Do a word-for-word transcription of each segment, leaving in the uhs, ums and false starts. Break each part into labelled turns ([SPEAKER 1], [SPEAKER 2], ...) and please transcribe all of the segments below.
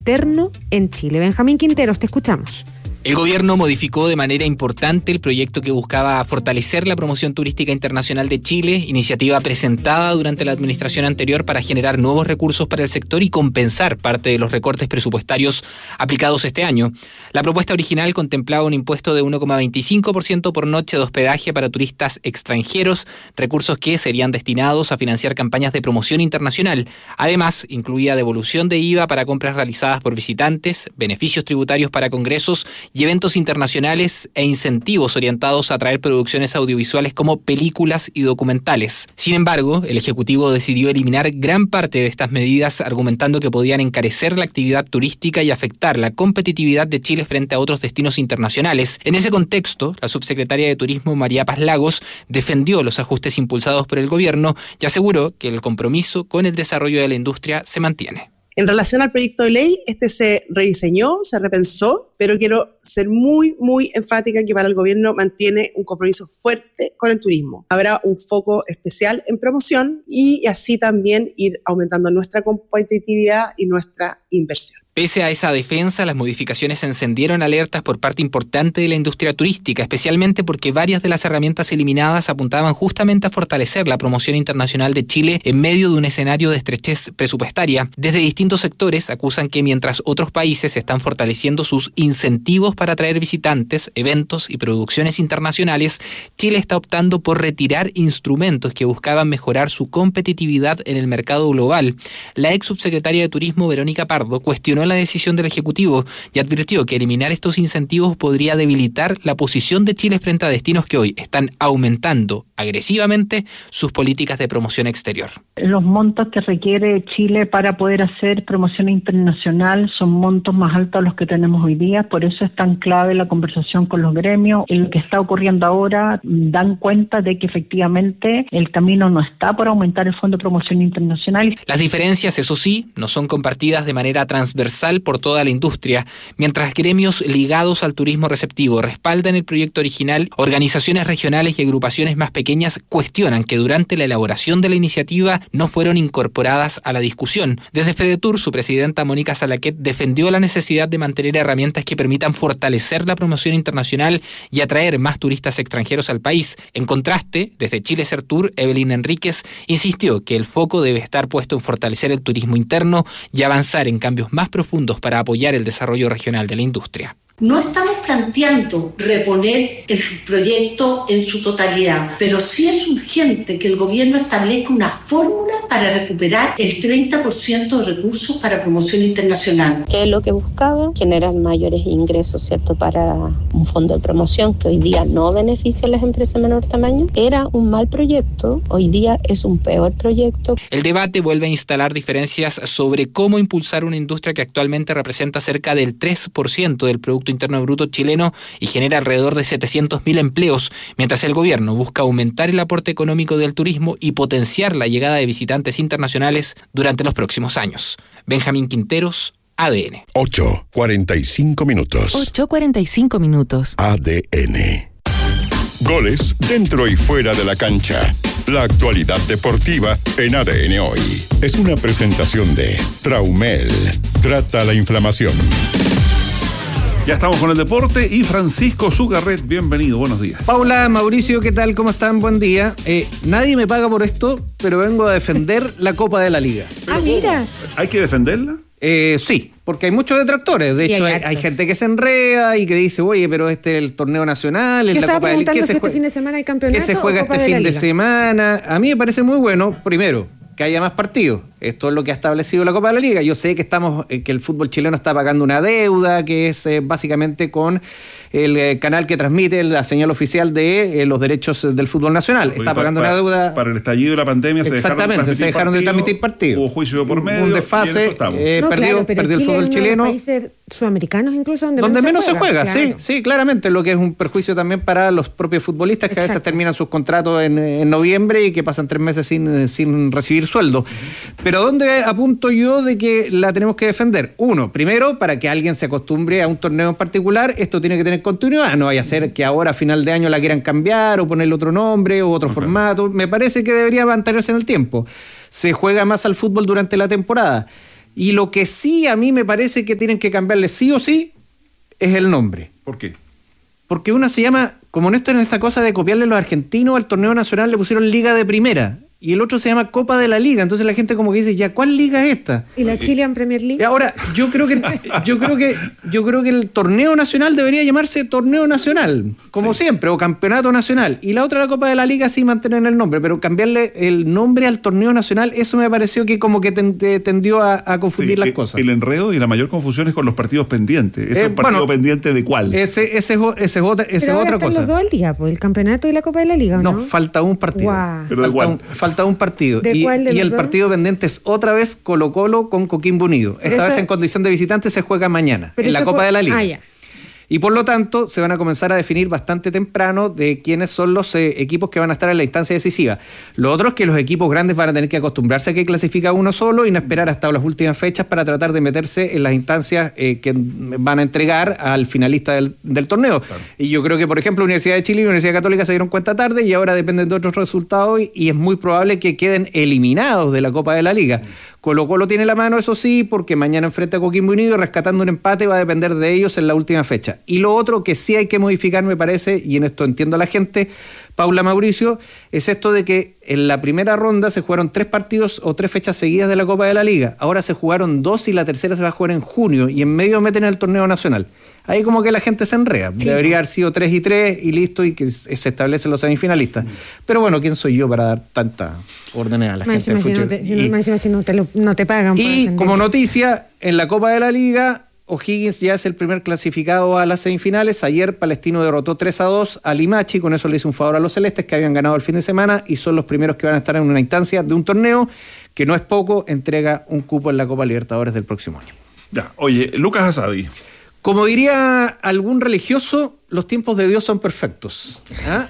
[SPEAKER 1] interno en Chile. Benjamín Quinteros, te escuchamos.
[SPEAKER 2] El gobierno modificó de manera importante el proyecto que buscaba fortalecer la promoción turística internacional de Chile, iniciativa presentada durante la administración anterior para generar nuevos recursos para el sector y compensar parte de los recortes presupuestarios aplicados este año. La propuesta original contemplaba un impuesto de uno coma veinticinco por ciento por noche de hospedaje para turistas extranjeros, recursos que serían destinados a financiar campañas de promoción internacional. Además, incluía devolución de I V A para compras realizadas por visitantes, beneficios tributarios para congresos y eventos internacionales e incentivos orientados a atraer producciones audiovisuales como películas y documentales. Sin embargo, el Ejecutivo decidió eliminar gran parte de estas medidas, argumentando que podían encarecer la actividad turística y afectar la competitividad de Chile frente a otros destinos internacionales. En ese contexto, la subsecretaria de Turismo, María Paz Lagos, defendió los ajustes impulsados por el gobierno y aseguró que el compromiso con el desarrollo de la industria se mantiene.
[SPEAKER 3] En relación al proyecto de ley, este se rediseñó, se repensó, pero quiero ser muy, muy enfática que para el gobierno mantiene un compromiso fuerte con el turismo. Habrá un foco especial en promoción y así también ir aumentando nuestra competitividad y nuestra inversión.
[SPEAKER 2] Pese a esa defensa, las modificaciones encendieron alertas por parte importante de la industria turística, especialmente porque varias de las herramientas eliminadas apuntaban justamente a fortalecer la promoción internacional de Chile en medio de un escenario de estrechez presupuestaria. Desde distintos sectores acusan que mientras otros países están fortaleciendo sus incentivos para atraer visitantes, eventos y producciones internacionales, Chile está optando por retirar instrumentos que buscaban mejorar su competitividad en el mercado global. La ex subsecretaria de Turismo, Verónica Pardo, cuestionó la decisión del Ejecutivo y advirtió que eliminar estos incentivos podría debilitar la posición de Chile frente a destinos que hoy están aumentando agresivamente sus políticas de promoción exterior.
[SPEAKER 4] Los montos que requiere Chile para poder hacer promoción internacional son montos más altos a los que tenemos hoy día, por eso es tan clave la conversación con los gremios. En lo que está ocurriendo ahora dan cuenta de que efectivamente el camino no está por aumentar el Fondo de Promoción Internacional.
[SPEAKER 2] Las diferencias, eso sí, no son compartidas de manera transversal por toda la industria. Mientras gremios ligados al turismo receptivo respaldan el proyecto original, organizaciones regionales y agrupaciones más pequeñas cuestionan que durante la elaboración de la iniciativa no fueron incorporadas a la discusión. Desde FEDETUR, su presidenta Mónica Salaquet defendió la necesidad de mantener herramientas que permitan fortalecer la promoción internacional y atraer más turistas extranjeros al país. En contraste, desde Chile Sertur, Evelyn Enríquez insistió que el foco debe estar puesto en fortalecer el turismo interno y avanzar en cambios más profundos para apoyar el desarrollo regional de la industria.
[SPEAKER 5] No estamos planteando reponer el proyecto en su totalidad, pero sí es urgente que el gobierno establezca una fórmula para recuperar el treinta por ciento de recursos para promoción internacional.
[SPEAKER 6] ¿Qué es lo que buscaba? Generar mayores ingresos, ¿cierto?, para un fondo de promoción que hoy día no beneficia a las empresas de menor tamaño. Era un mal proyecto, hoy día es un peor proyecto.
[SPEAKER 2] El debate vuelve a instalar diferencias sobre cómo impulsar una industria que actualmente representa cerca del tres por ciento del Producto Interno Bruto chileno y genera alrededor de setecientos mil empleos, mientras el gobierno busca aumentar el aporte económico del turismo y potenciar la llegada de visitantes internacionales durante los próximos años. Benjamín Quinteros, A D N.
[SPEAKER 7] ocho cuarenta y cinco minutos.
[SPEAKER 1] ocho cuarenta y cinco minutos.
[SPEAKER 7] A D N. Goles dentro y fuera de la cancha. La actualidad deportiva en A D N Hoy. Es una presentación de Traumel. Trata la inflamación.
[SPEAKER 8] Ya estamos con el deporte y Francisco Zugarret, bienvenido, buenos días.
[SPEAKER 9] Paula, Mauricio, ¿qué tal? ¿Cómo están? Buen día. Eh, nadie me paga por esto, pero vengo a defender la Copa de la Liga.
[SPEAKER 1] Ah, mira.
[SPEAKER 8] ¿Hay que defenderla?
[SPEAKER 9] Eh, sí, porque hay muchos detractores. De
[SPEAKER 1] sí,
[SPEAKER 9] hecho,
[SPEAKER 1] hay,
[SPEAKER 9] hay, hay gente que se enreda y que dice, oye, pero este es el torneo nacional, es
[SPEAKER 1] Yo
[SPEAKER 9] la
[SPEAKER 1] estaba
[SPEAKER 9] Copa de la Liga.
[SPEAKER 1] preguntando si
[SPEAKER 9] se
[SPEAKER 1] este
[SPEAKER 9] jue-
[SPEAKER 1] fin de semana hay campeonato
[SPEAKER 9] ¿Qué se juega
[SPEAKER 1] o Copa
[SPEAKER 9] este
[SPEAKER 1] de la
[SPEAKER 9] fin de
[SPEAKER 1] Liga?
[SPEAKER 9] semana? A mí me parece muy bueno, primero, que haya más partidos. Esto es lo que ha establecido la Copa de la Liga. Yo sé que estamos, eh, que el fútbol chileno está pagando una deuda, que es eh, básicamente con el eh, canal que transmite la señal oficial de eh, los derechos del fútbol nacional.
[SPEAKER 8] Porque
[SPEAKER 9] está
[SPEAKER 8] para,
[SPEAKER 9] pagando
[SPEAKER 8] para,
[SPEAKER 9] una deuda.
[SPEAKER 8] Para el estallido de la pandemia se
[SPEAKER 9] Exactamente,
[SPEAKER 8] dejaron,
[SPEAKER 9] se dejaron de transmitir partidos.
[SPEAKER 8] Hubo juicio por medio.
[SPEAKER 9] Un desfase, eh,
[SPEAKER 1] no,
[SPEAKER 9] perdió,
[SPEAKER 1] claro, pero
[SPEAKER 9] perdió el
[SPEAKER 1] Chile
[SPEAKER 9] fútbol
[SPEAKER 1] es uno
[SPEAKER 9] chileno.
[SPEAKER 1] de los países sudamericanos incluso donde,
[SPEAKER 9] donde menos se juega,
[SPEAKER 1] claro.
[SPEAKER 9] sí, sí, claramente, lo que es un perjuicio también para los propios futbolistas que
[SPEAKER 1] Exacto.
[SPEAKER 9] a veces terminan sus contratos en, en noviembre y que pasan tres meses sin, sin recibir sueldo. Uh-huh. Pero ¿dónde apunto yo de que la tenemos que defender? Uno, primero, para que alguien se acostumbre a un torneo en particular, esto tiene que tener continuidad, no vaya a ser que ahora a final de año la quieran cambiar o ponerle otro nombre o otro okay. formato. Me parece que debería mantenerse en el tiempo. Se juega más al fútbol durante la temporada. Y lo que sí a mí me parece que tienen que cambiarle sí o sí es el nombre.
[SPEAKER 8] ¿Por qué?
[SPEAKER 9] Porque una se llama, como en esto en esta cosa de copiarle a los argentinos, al torneo nacional le pusieron Liga de Primera. Y el otro se llama Copa de la Liga. Entonces la gente como que dice, ya, ¿cuál liga es esta?
[SPEAKER 1] ¿Y la Chilean Premier League?
[SPEAKER 9] Ahora, yo creo que yo creo que yo creo que el torneo nacional debería llamarse torneo nacional, como sí. siempre, o campeonato nacional. Y la otra, la Copa de la Liga, sí mantener el nombre, pero cambiarle el nombre al torneo nacional, eso me pareció que como que tendió a, a confundir
[SPEAKER 8] sí,
[SPEAKER 9] las
[SPEAKER 8] el,
[SPEAKER 9] cosas.
[SPEAKER 8] El enredo y la mayor confusión es con los partidos pendientes. ¿Este
[SPEAKER 9] eh,
[SPEAKER 8] es un partido
[SPEAKER 9] bueno,
[SPEAKER 8] pendiente de cuál?
[SPEAKER 9] Ese, ese, ese es otra, ese es otra cosa.
[SPEAKER 1] Los dos al día, pues, el campeonato y la Copa de la Liga, ¿no?
[SPEAKER 9] No, falta un partido.
[SPEAKER 1] Wow.
[SPEAKER 8] ¿Pero
[SPEAKER 9] falta, un, falta un partido.
[SPEAKER 1] ¿De
[SPEAKER 9] y,
[SPEAKER 1] cuál de
[SPEAKER 9] y
[SPEAKER 1] los
[SPEAKER 9] el
[SPEAKER 1] dos?
[SPEAKER 9] partido pendiente es otra vez Colo-Colo con Coquimbo Unido. Esta
[SPEAKER 1] eso,
[SPEAKER 9] vez en condición de visitante se juega mañana, en la Copa
[SPEAKER 1] fue,
[SPEAKER 9] de la Liga.
[SPEAKER 1] Ah, ya.
[SPEAKER 9] Y por lo tanto, se van a comenzar a definir bastante temprano de quiénes son los eh, equipos que van a estar en la instancia decisiva. Lo otro es que los equipos grandes van a tener que acostumbrarse a que clasifica uno solo y no esperar hasta las últimas fechas para tratar de meterse en las instancias eh, que van a entregar al finalista del, del torneo. Claro. Y yo creo que, por ejemplo, Universidad de Chile y Universidad Católica se dieron cuenta tarde y ahora dependen de otros resultados y, y es muy probable que queden eliminados de la Copa de la Liga. Colo-Colo tiene la mano, eso sí, porque mañana enfrenta a Coquimbo Unido y rescatando un empate va a depender de ellos en la última fecha. Y lo otro que sí hay que modificar, me parece, y en esto entiendo a la gente, Paula, Mauricio, es esto de que en la primera ronda se jugaron tres partidos o tres fechas seguidas de la Copa de la Liga. Ahora se jugaron dos y la tercera se va a jugar en junio y en medio meten el torneo nacional. Ahí como que la gente se enrea. Sí. Debería haber sido tres y tres y listo y que se establecen los semifinalistas. Mm. Pero bueno, ¿quién soy yo para dar tantas órdenes a la
[SPEAKER 1] más
[SPEAKER 9] gente?
[SPEAKER 1] Si no te, y, más si no te, lo, no te pagan.
[SPEAKER 9] Y como noticia, en la Copa de la Liga, O'Higgins ya es el primer clasificado a las semifinales. Ayer Palestino derrotó tres a dos a Limachi, con eso le hizo un favor a los celestes que habían ganado el fin de semana y son los primeros que van a estar en una instancia de un torneo que no es poco, entrega un cupo en la Copa Libertadores del próximo año.
[SPEAKER 8] Ya, oye, Lucas Asadi.
[SPEAKER 9] Como diría algún religioso, los tiempos de Dios son perfectos. ¿Ah?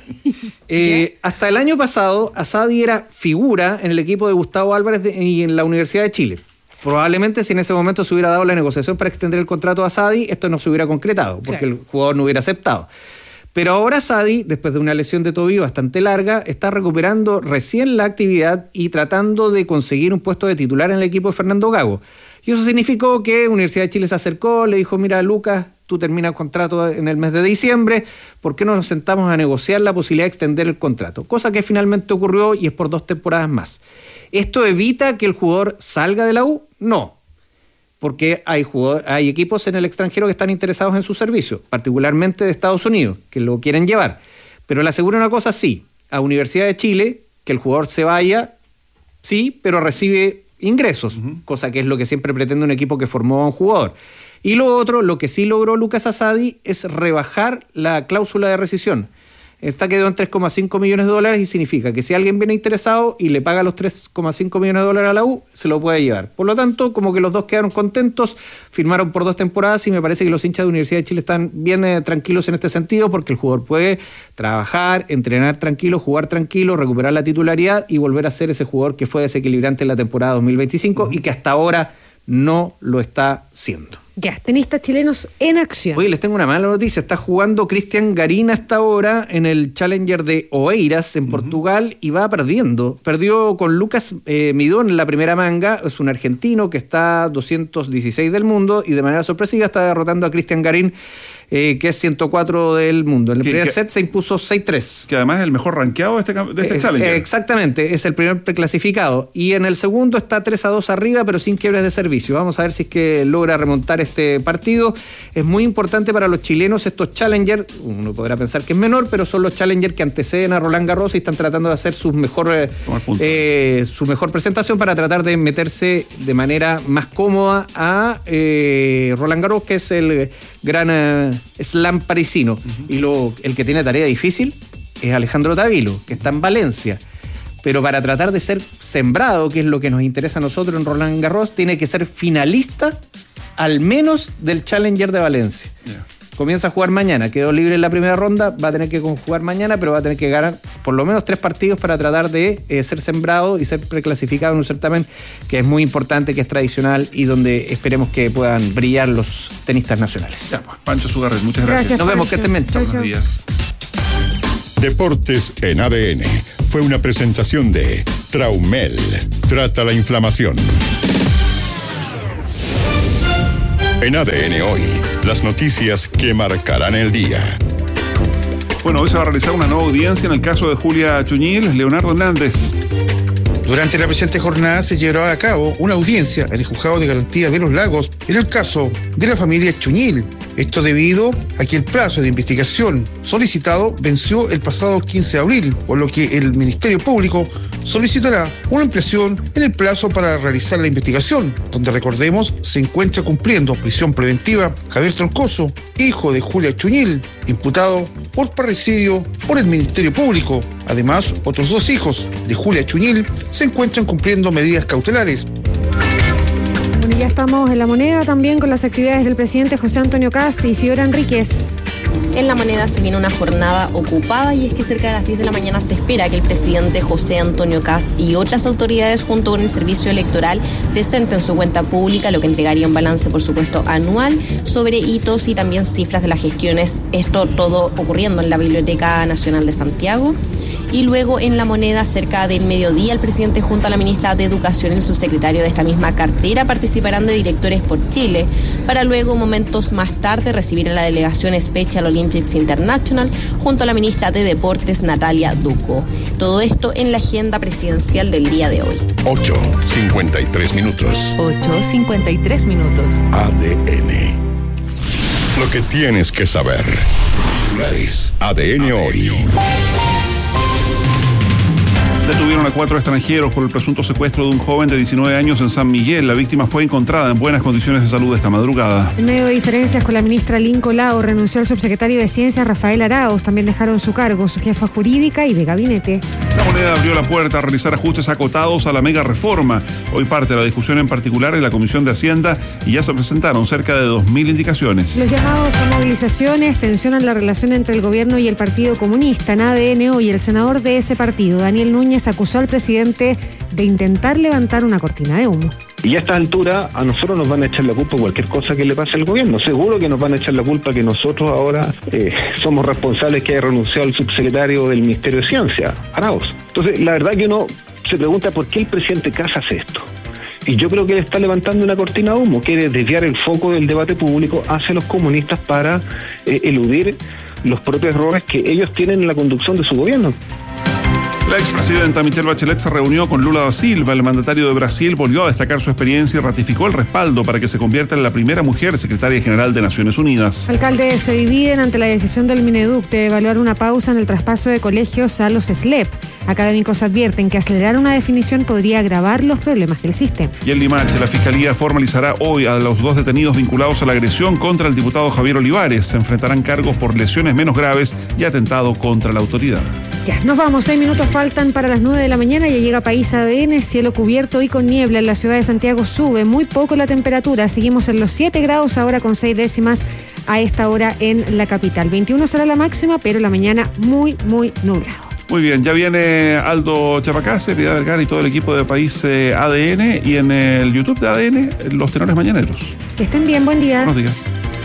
[SPEAKER 9] eh, hasta el año pasado, Asadi era figura en el equipo de Gustavo Álvarez de, y en la Universidad de Chile. Probablemente si en ese momento se hubiera dado la negociación para extender el contrato a Asadi, esto no se hubiera concretado, porque claro, el jugador no hubiera aceptado. Pero ahora Asadi, después de una lesión de tobillo bastante larga, está recuperando recién la actividad y tratando de conseguir un puesto de titular en el equipo de Fernando Gago. Y eso significó que Universidad de Chile se acercó, le dijo, mira Lucas, tú terminas el contrato en el mes de diciembre, ¿por qué no nos sentamos a negociar la posibilidad de extender el contrato? Cosa que finalmente ocurrió y es por dos temporadas más. ¿Esto evita que el jugador salga de la U? No, porque hay, jugador, hay equipos en el extranjero que están interesados en su servicio, particularmente de Estados Unidos, que lo quieren llevar. Pero le aseguro una cosa, sí, a Universidad de Chile, que el jugador se vaya, sí, pero recibe ingresos, uh-huh. cosa que es lo que siempre pretende un equipo que formó a un jugador. Y lo otro, lo que sí logró Lucas Asadi es rebajar la cláusula de rescisión. Esta quedó en tres coma cinco millones de dólares y significa que si alguien viene interesado y le paga los tres coma cinco millones de dólares a la U, se lo puede llevar. Por lo tanto, como que los dos quedaron contentos, firmaron por dos temporadas y me parece que los hinchas de Universidad de Chile están bien eh, tranquilos en este sentido porque el jugador puede trabajar, entrenar tranquilo, jugar tranquilo, recuperar la titularidad y volver a ser ese jugador que fue desequilibrante en la temporada dos mil veinticinco uh-huh. y que hasta ahora no lo está siendo.
[SPEAKER 1] Ya, tenistas chilenos en acción.
[SPEAKER 9] Oye, les tengo una mala noticia. Está jugando Cristian Garín hasta ahora en el Challenger de Oeiras en uh-huh. Portugal y va perdiendo. Perdió con Lucas eh, Midón en la primera manga. Es un argentino que está doscientos dieciséis del mundo y de manera sorpresiva está derrotando a Cristian Garín, eh, que es ciento cuatro del mundo. En el primer que, set se impuso seis tres.
[SPEAKER 8] Que además es el mejor rankeado de este, de este
[SPEAKER 9] es,
[SPEAKER 8] Challenger.
[SPEAKER 9] Exactamente, es el primer preclasificado. Y en el segundo está tres a dos arriba, pero sin quiebres de servicio. Vamos a ver si es que logra remontar este partido. Es muy importante para los chilenos estos Challenger. Uno podrá pensar que es menor, pero son los Challenger que anteceden a Roland Garros y están tratando de hacer sus mejor, eh, su mejor presentación para tratar de meterse de manera más cómoda a eh, Roland Garros, que es el gran eh, slam parisino. Uh-huh. Y lo, el que tiene tarea difícil es Alejandro Tavilo, que está en Valencia. Pero para tratar de ser sembrado, que es lo que nos interesa a nosotros en Roland Garros, tiene que ser finalista al menos del Challenger de Valencia. Yeah. Comienza a jugar mañana, quedó libre en la primera ronda, va a tener que jugar mañana, pero va a tener que ganar por lo menos tres partidos para tratar de eh, ser sembrado y ser preclasificado en un certamen que es muy importante, que es tradicional y donde esperemos que puedan brillar los tenistas nacionales.
[SPEAKER 8] Ya, pues, Pancho Sugarret, muchas gracias.
[SPEAKER 1] gracias
[SPEAKER 9] Nos vemos, que estén bien.
[SPEAKER 8] Buenos días.
[SPEAKER 7] Deportes en A D N fue una presentación de Traumel. Trata la inflamación. En A D N Hoy, las noticias que marcarán el día.
[SPEAKER 8] Bueno, hoy se va a realizar una nueva audiencia en el caso de Julia Chuñil. Leonardo Hernández.
[SPEAKER 10] Durante la presente jornada se llevará a cabo una audiencia en el Juzgado de Garantía de los Lagos en el caso de la familia Chuñil. Esto debido a que el plazo de investigación solicitado venció el pasado quince de abril, por lo que el Ministerio Público solicitará una ampliación en el plazo para realizar la investigación, donde, recordemos, se encuentra cumpliendo prisión preventiva Javier Troncoso, hijo de Julia Chuñil, imputado por parricidio por el Ministerio Público. Además, otros dos hijos de Julia Chuñil se encuentran cumpliendo medidas cautelares.
[SPEAKER 1] Bueno, ya estamos en La Moneda también con las actividades del presidente José Antonio Kast y Isidora Enríquez.
[SPEAKER 11] En La Moneda se viene una jornada ocupada y es que cerca de las diez de la mañana se espera que el presidente José Antonio Kast y otras autoridades junto con el servicio electoral presenten su cuenta pública, lo que entregaría un balance, por supuesto, anual sobre hitos y también cifras de las gestiones. Esto todo ocurriendo en la Biblioteca Nacional de Santiago. Y luego en La Moneda, cerca del mediodía, el presidente junto a la ministra de Educación y el subsecretario de esta misma cartera participarán de Directores por Chile, para luego, momentos más tarde, recibir a la delegación Special Olympics International junto a la ministra de Deportes, Natalia Duco. Todo esto en la agenda presidencial del día de hoy.
[SPEAKER 7] ocho cincuenta y tres minutos.
[SPEAKER 12] ocho cincuenta y tres minutos.
[SPEAKER 7] A D N. Lo que tienes que saber. A D N Hoy.
[SPEAKER 8] Detuvieron a cuatro extranjeros por el presunto secuestro de un joven de diecinueve años en San Miguel. La víctima fue encontrada en buenas condiciones de salud esta madrugada.
[SPEAKER 1] En medio de diferencias con la ministra Lincoln Lao, renunció el subsecretario de Ciencias Rafael Arauz. También dejaron su cargo su jefa jurídica y de gabinete.
[SPEAKER 8] La Moneda abrió la puerta a realizar ajustes acotados a la mega reforma. Hoy parte la discusión en particular en la Comisión de Hacienda y ya se presentaron cerca de dos mil indicaciones.
[SPEAKER 1] Los llamados a movilizaciones tensionan la relación entre el gobierno y el Partido Comunista. En A D N Hoy, el senador de ese partido, Daniel Núñez, acusó al presidente de intentar levantar una cortina de humo.
[SPEAKER 13] Y a esta altura a nosotros nos van a echar la culpa cualquier cosa que le pase al gobierno. Seguro que nos van a echar la culpa que nosotros ahora eh, somos responsables que haya renunciado el subsecretario del Ministerio de Ciencia, Arauz. Entonces, la verdad que uno se pregunta por qué el presidente Kast hace esto. Y yo creo que él está levantando una cortina de humo, quiere desviar el foco del debate público hacia los comunistas para eh, eludir los propios errores que ellos tienen en la conducción de su gobierno.
[SPEAKER 8] La expresidenta Michelle Bachelet se reunió con Lula da Silva. El mandatario de Brasil volvió a destacar su experiencia y ratificó el respaldo para que se convierta en la primera mujer secretaria general de Naciones Unidas.
[SPEAKER 1] Alcaldes se dividen ante la decisión del Mineduc de evaluar una pausa en el traspaso de colegios a los S L E P. Académicos advierten que acelerar una definición podría agravar los problemas del sistema.
[SPEAKER 8] Y en Limache, la Fiscalía formalizará hoy a los dos detenidos vinculados a la agresión contra el diputado Javier Olivares. Se enfrentarán cargos por lesiones menos graves y atentado contra la autoridad.
[SPEAKER 1] Ya, nos vamos, seis minutos faltan para las nueve de la mañana, ya llega País A D N, cielo cubierto y con niebla en la ciudad de Santiago, sube muy poco la temperatura, seguimos en los siete grados ahora con seis décimas a esta hora en la capital, veintiuno será la máxima, pero la mañana muy, muy nublado.
[SPEAKER 8] Muy bien, ya viene Aldo Chapacase, Piedad Vergara y todo el equipo de País eh, A D N y en el YouTube de A D N, los tenores mañaneros.
[SPEAKER 1] Que estén bien, buen día.
[SPEAKER 8] Buenos días.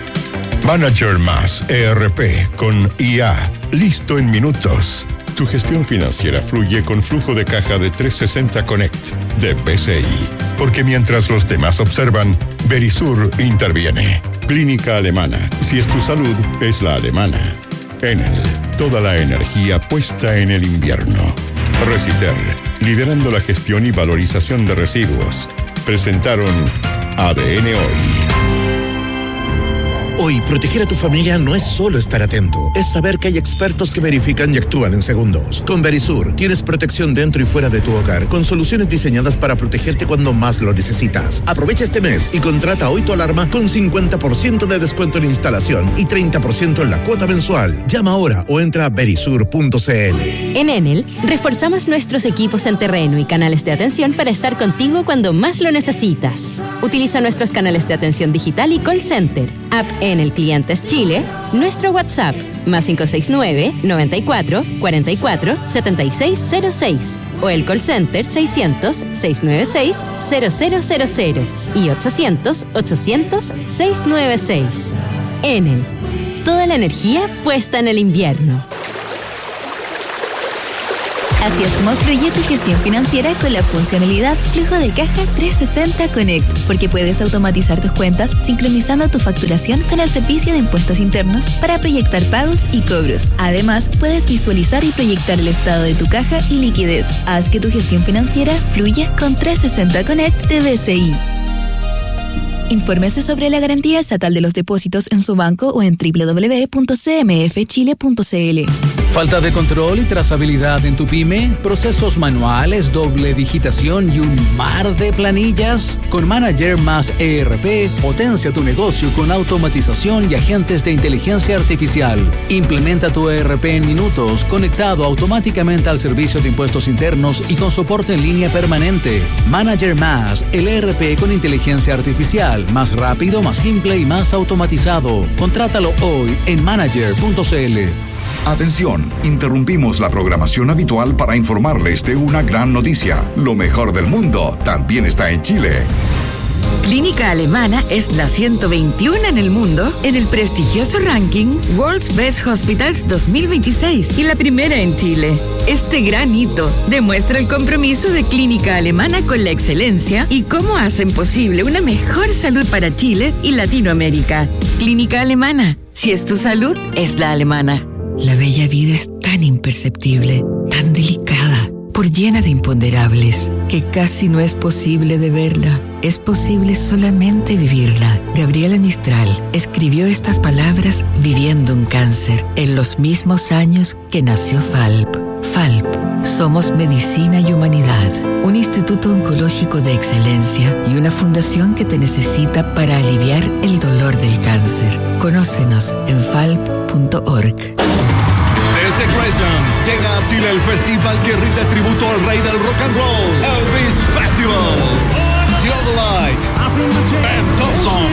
[SPEAKER 7] Manager Más E R P con I A, listo en minutos. Tu gestión financiera fluye con flujo de caja de trescientos sesenta Connect de B C I. Porque mientras los demás observan, Verisur interviene. Clínica Alemana. Si es tu salud, es la alemana. Enel. Toda la energía puesta en el invierno. Reciter. Liderando la gestión y valorización de residuos. Presentaron A D N Hoy.
[SPEAKER 14] Hoy, proteger a tu familia no es solo estar atento, es saber que hay expertos que verifican y actúan en segundos. Con Verisur, tienes protección dentro y fuera de tu hogar, con soluciones diseñadas para protegerte cuando más lo necesitas. Aprovecha este mes y contrata hoy tu alarma con cincuenta por ciento de descuento en instalación y treinta por ciento en la cuota mensual. Llama ahora o entra a verisur punto c l.
[SPEAKER 15] En Enel, reforzamos nuestros equipos en terreno y canales de atención para estar contigo cuando más lo necesitas. Utiliza nuestros canales de atención digital y call center, app Enel Clientes Chile, nuestro WhatsApp, más cinco seis nueve, noventa y cuatro, cuarenta y cuatro, setenta y seis cero seis, o el call center seiscientos, seiscientos noventa y seis, cero cero cero cero y ochocientos, ochocientos, seiscientos noventa y seis. Enel, toda la energía puesta en el invierno.
[SPEAKER 16] Así es como fluye tu gestión financiera con la funcionalidad Flujo de Caja trescientos sesenta Connect, porque puedes automatizar tus cuentas sincronizando tu facturación con el servicio de impuestos internos para proyectar pagos y cobros. Además, puedes visualizar y proyectar el estado de tu caja y liquidez. Haz que tu gestión financiera fluya con trescientos sesenta Connect de B C I. Infórmese sobre la garantía estatal de los depósitos en su banco o en doble u doble u doble u punto c m f chile punto c l.
[SPEAKER 17] ¿Falta de control y trazabilidad en tu pyme? ¿Procesos manuales, doble digitación y un mar de planillas? Con Manager más E R P, potencia tu negocio con automatización y agentes de inteligencia artificial. Implementa tu E R P en minutos, conectado automáticamente al servicio de impuestos internos y con soporte en línea permanente. Manager más, el E R P con inteligencia artificial, más rápido, más simple y más automatizado. Contrátalo hoy en manager punto c l.
[SPEAKER 18] Atención, interrumpimos la programación habitual para informarles de una gran noticia. Lo mejor del mundo también está en Chile.
[SPEAKER 19] Clínica Alemana es la ciento veintiuno en el mundo en el prestigioso ranking World's Best Hospitals dos mil veintiséis y la primera en Chile. Este gran hito demuestra el compromiso de Clínica Alemana con la excelencia y cómo hacen posible una mejor salud para Chile y Latinoamérica. Clínica Alemana, si es tu salud, es la alemana. La bella vida es tan imperceptible, tan delicada, por llena de imponderables, que casi no es posible de verla. Es posible solamente vivirla. Gabriela Mistral escribió estas palabras viviendo un cáncer en los mismos años que nació Falp. Falp, somos medicina y humanidad, un instituto oncológico de excelencia y una fundación que te necesita para aliviar el dolor del cáncer. Conócenos en falp punto org.
[SPEAKER 20] Desde Graceland llega a Chile el festival que rinde tributo al rey del rock and roll, Elvis Festival. Theodolite, Ben Thompson,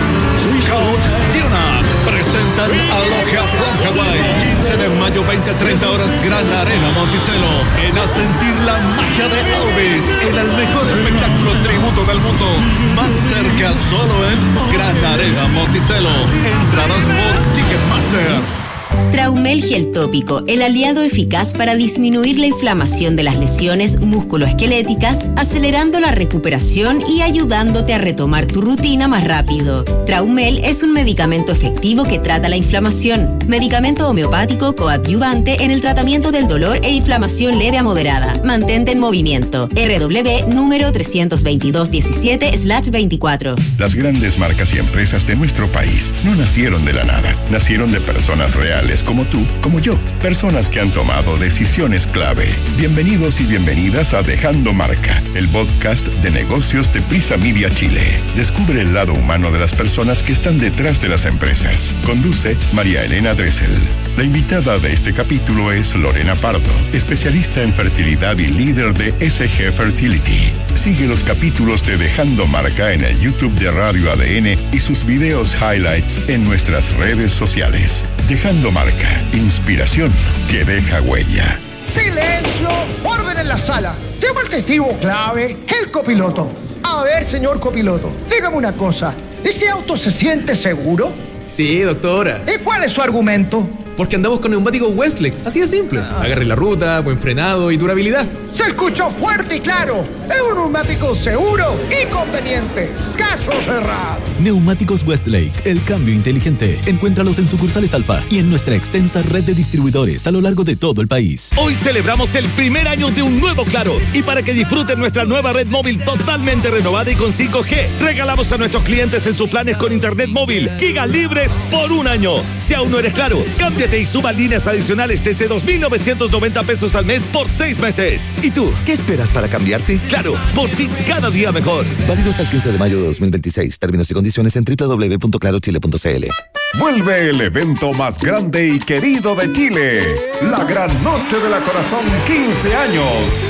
[SPEAKER 20] Count Dionat presentan Aloha from Hawaii. quince de mayo, veinte a treinta horas, Gran Arena Monticello. Ven a sentir la magia de Elvis en el mejor espectáculo tributo del mundo. Más cerca solo en Gran Arena Monticello. Entradas por Ticketmaster.
[SPEAKER 15] Traumel Gel Tópico, el aliado eficaz para disminuir la inflamación de las lesiones musculoesqueléticas, acelerando la recuperación y ayudándote a retomar tu rutina más rápido. Traumel es un medicamento efectivo que trata la inflamación. Medicamento homeopático coadyuvante en el tratamiento del dolor e inflamación leve a moderada. Mantente en movimiento. R W número trescientos veintidós diecisiete slash veinticuatro.
[SPEAKER 7] Las grandes marcas y empresas de nuestro país no nacieron de la nada. Nacieron de personas reales como tú, como yo. Personas que han tomado decisiones clave. Bienvenidos y bienvenidas a Dejando Marca, el podcast de negocios de Prisa Media Chile. Descubre el lado humano de las personas que están detrás de las empresas. Conduce María Elena Dressel. La invitada de este capítulo es Lorena Pardo, especialista en fertilidad y líder de S G Fertility. Sigue los capítulos de Dejando Marca en el YouTube de Radio A D N y sus videos highlights en nuestras redes sociales. Dejando Marca, inspiración que deja huella.
[SPEAKER 21] ¡Silencio! ¡Orden en la sala! Llama al testigo clave, el copiloto. A ver, señor copiloto, dígame una cosa. ¿Ese auto se siente seguro?
[SPEAKER 22] Sí, doctora.
[SPEAKER 21] ¿Y cuál es su argumento?
[SPEAKER 22] Porque andamos con neumáticos Westlake, así de simple. Ah. Agarre la ruta, buen frenado y durabilidad.
[SPEAKER 21] Se escuchó fuerte y claro. Es un neumático seguro y conveniente. Caso cerrado.
[SPEAKER 23] Neumáticos Westlake, el cambio inteligente. Encuéntralos en sucursales Alfa y en nuestra extensa red de distribuidores a lo largo de todo el país.
[SPEAKER 24] Hoy celebramos el primer año de un nuevo Claro. Y para que disfruten nuestra nueva red móvil totalmente renovada y con cinco G, regalamos a nuestros clientes en sus planes con internet móvil gigas libres por un año. Si aún no eres Claro, cámbiate y suba líneas adicionales desde dos mil novecientos noventa pesos al mes por seis meses. ¿Y tú, qué esperas para cambiarte? Claro, por ti cada día mejor.
[SPEAKER 25] Válido hasta el quince de mayo de dos mil veintiséis. Términos y condiciones en doble u doble u doble u punto claro chile punto c l.
[SPEAKER 26] Vuelve el evento más grande y querido de Chile. La Gran Noche de la Corazón quince años.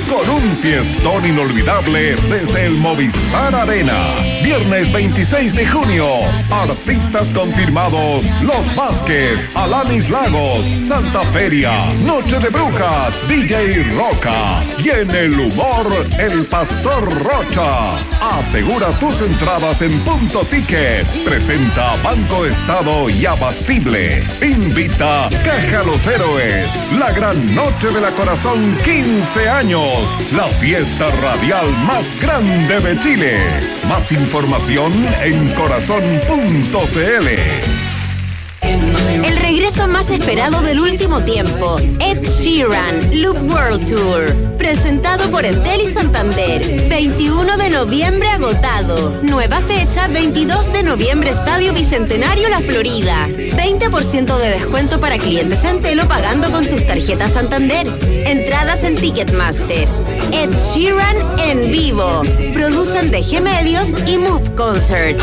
[SPEAKER 26] con un fiestón inolvidable desde el Movistar Arena. Viernes veintiséis de junio, artistas confirmados: Los Vázquez, Alanis Lagos, Santa Feria, Noche de Brujas, D J Roca y en el humor, el Pastor Rocha. Asegura tus entradas en Punto Ticket. Presenta Banco Estado y Abastible. Invita Caja Los Héroes. La gran noche de la Corazón, quince años. La fiesta radial más grande de Chile. Más información en corazón punto c l.
[SPEAKER 2] El regreso más esperado del último tiempo, Ed Sheeran, Loop World Tour, presentado por Entel y Santander, veintiuno de noviembre agotado, nueva fecha veintidós de noviembre, Estadio Bicentenario La Florida, veinte por ciento de descuento para clientes Entel o pagando con tus tarjetas Santander, entradas en Ticketmaster. Ed Sheeran en vivo, producen D G Medios y Move Concerts.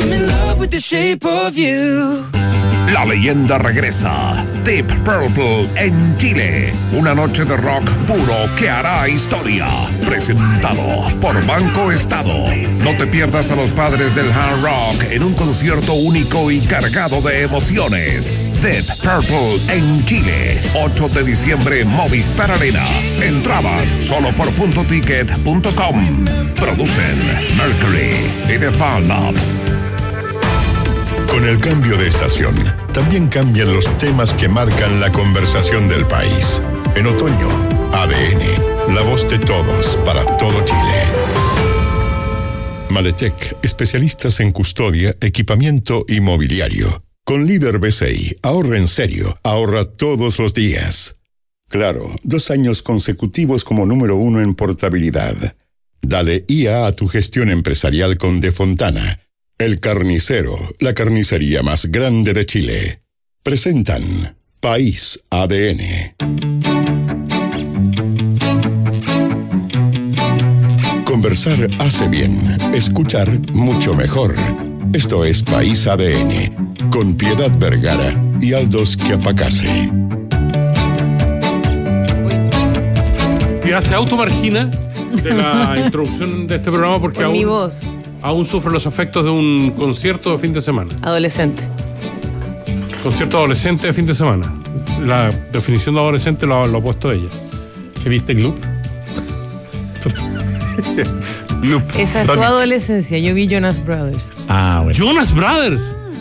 [SPEAKER 26] La leyenda regresa. Deep Purple en Chile. Una noche de rock puro que hará historia. Presentado por Banco Estado. No te pierdas a los padres del hard rock en un concierto único y cargado de emociones. Deep Purple en Chile. ocho de diciembre, Movistar Arena. Entradas solo por punto ticket punto com. Producen Mercury y The Fan Lab.
[SPEAKER 7] Con el cambio de estación, también cambian los temas que marcan la conversación del país. En otoño, A D N, la voz de todos para todo Chile. Maletec, especialistas en custodia, equipamiento y mobiliario. Con Líder B C I, ahorra en serio, ahorra todos los días. Claro, dos años consecutivos como número uno en portabilidad. Dale I A a tu gestión empresarial con De Fontana. El Carnicero, la carnicería más grande de Chile. Presentan País A D N. Conversar hace bien, escuchar mucho mejor. Esto es País A D N, con Piedad Vergara y Aldous Quiapacase.
[SPEAKER 3] Piedad se automargina de la introducción de este programa porque
[SPEAKER 4] Por
[SPEAKER 3] aún...
[SPEAKER 4] mi voz.
[SPEAKER 3] Aún sufre los efectos de un concierto de fin de semana.
[SPEAKER 4] Adolescente.
[SPEAKER 3] Concierto adolescente de fin de semana. La definición de adolescente lo, lo ha puesto ella. ¿Qué viste, Gloop?
[SPEAKER 4] Loop. Esa es tu adolescencia. Yo vi Jonas Brothers.
[SPEAKER 3] Ah, bueno. Jonas Brothers.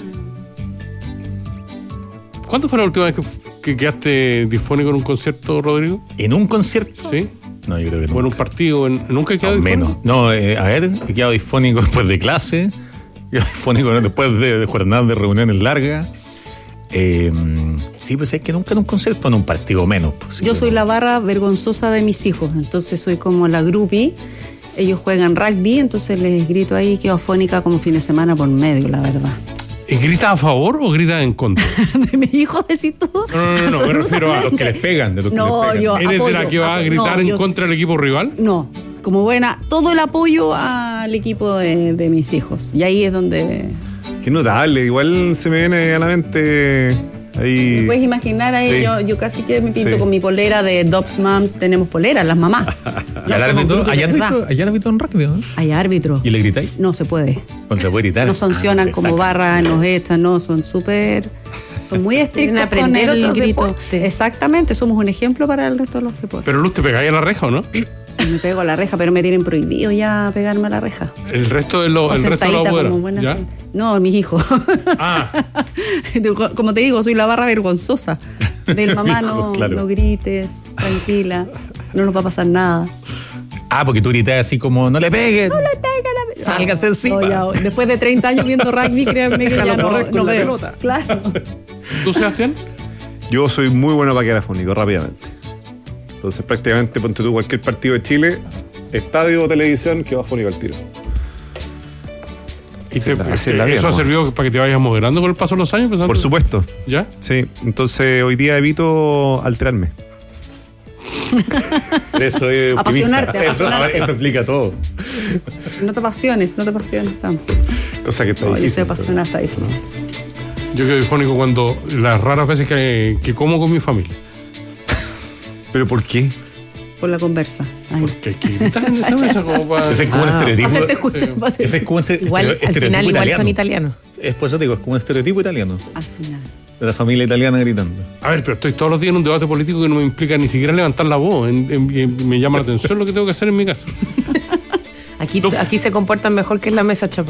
[SPEAKER 3] ¿Cuándo fue la última vez que, que quedaste difónico en un concierto, Rodrigo?
[SPEAKER 5] ¿En un concierto?
[SPEAKER 3] Sí.
[SPEAKER 5] No, yo creo que no.
[SPEAKER 3] O en un partido. En, ¿Nunca he quedado
[SPEAKER 5] no,
[SPEAKER 3] difónico?
[SPEAKER 5] Menos. No, eh, a ver, he quedado difónico después de clase. He quedado difónico después de, de jornadas de reuniones largas. Eh, sí, pues es que nunca en un concierto, en un partido menos. Pues, sí,
[SPEAKER 6] yo soy la barra vergonzosa de mis hijos, entonces soy como la groupie. Ellos juegan rugby, entonces les grito ahí, quedo afónica como fin de semana por medio, la verdad.
[SPEAKER 3] ¿Y grita a favor o grita en contra?
[SPEAKER 6] ¿De mis hijos decís tú?
[SPEAKER 3] No, no, no, no, me refiero a
[SPEAKER 5] los que les pegan. De los
[SPEAKER 6] no,
[SPEAKER 5] que les pegan.
[SPEAKER 6] yo
[SPEAKER 3] ¿Eres
[SPEAKER 6] apoyo,
[SPEAKER 3] de la que va a gritar
[SPEAKER 6] no,
[SPEAKER 3] en
[SPEAKER 6] yo,
[SPEAKER 3] contra del equipo rival?
[SPEAKER 6] No, como buena, todo el apoyo al equipo de, de mis hijos. Y ahí es donde...
[SPEAKER 9] Qué notable, igual se me viene a la mente ahí...
[SPEAKER 6] ¿Te puedes imaginar ahí? Sí. Yo, yo casi que me pinto sí. con mi polera de Dobbs Moms, tenemos poleras, las mamás.
[SPEAKER 5] ¿Hay árbitro, ¿hay árbitro, ¿hay árbitro en rugby, no?
[SPEAKER 6] Hay árbitro.
[SPEAKER 5] ¿Y le gritáis?
[SPEAKER 6] No se puede.
[SPEAKER 5] No se puede gritar.
[SPEAKER 6] Nos sancionan ah, como barra, nos echan, no, son súper... Son muy estrictos con el grito. Deporte. Exactamente, somos un ejemplo para el resto de los deportes.
[SPEAKER 3] Pero Luz, ¿te pegáis a la reja o no?
[SPEAKER 6] Me pego a la reja, pero me tienen prohibido ya pegarme a la reja.
[SPEAKER 3] ¿El resto de los el resto de la
[SPEAKER 6] como buena No, mis hijos. Ah. Como te digo, soy la barra vergonzosa. Del mamá, no, claro. no grites, tranquila, no nos va a pasar nada.
[SPEAKER 5] Ah, porque tú gritas así como, no le pegues.
[SPEAKER 6] No le pegues.
[SPEAKER 5] Sálgase encima.
[SPEAKER 6] No, ya, después de treinta años viendo rugby, créanme que ya no, no veo. Pelota. Claro.
[SPEAKER 3] ¿Tú, Sebastián?
[SPEAKER 9] Yo soy muy bueno para quedar afónico, rápidamente. Entonces, prácticamente, ponte tú cualquier partido de Chile, estadio o televisión, que va afónico al tiro.
[SPEAKER 3] ¿Y te, te, ¿Eso vida, ha servido para que te vayas moderando con el paso de los años? Pensando?
[SPEAKER 9] Por supuesto.
[SPEAKER 3] ¿Ya?
[SPEAKER 9] Sí, entonces hoy día evito alterarme.
[SPEAKER 5] Eso es
[SPEAKER 6] apasionarte,
[SPEAKER 5] Eso,
[SPEAKER 6] apasionarte.
[SPEAKER 5] Esto explica todo.
[SPEAKER 6] No te apasiones, no te apasiones tanto.
[SPEAKER 9] O sea que está
[SPEAKER 6] no,
[SPEAKER 9] difícil.
[SPEAKER 6] Yo soy apasionada, está difícil.
[SPEAKER 3] Yo quedo difónico cuando las raras veces que, que como con mi familia.
[SPEAKER 9] ¿Pero por qué?
[SPEAKER 6] con la conversa. Ahí.
[SPEAKER 3] Porque hay que gritar en esa mesa como para...
[SPEAKER 5] Ese es como un estereotipo.
[SPEAKER 6] Hacerte justo,
[SPEAKER 5] Sí. Ese es como un este-
[SPEAKER 4] Igual, al
[SPEAKER 5] estereotipo
[SPEAKER 4] final, igual
[SPEAKER 5] italiano.
[SPEAKER 4] son italianos.
[SPEAKER 5] Es por eso te digo, es como un estereotipo italiano.
[SPEAKER 6] Al final.
[SPEAKER 5] De la familia italiana gritando.
[SPEAKER 3] A ver, pero estoy todos los días en un debate político que no me implica ni siquiera levantar la voz. En- en- en- me llama la atención lo que tengo que hacer en mi casa.
[SPEAKER 4] Aquí, aquí se comportan mejor que en la mesa, chapa.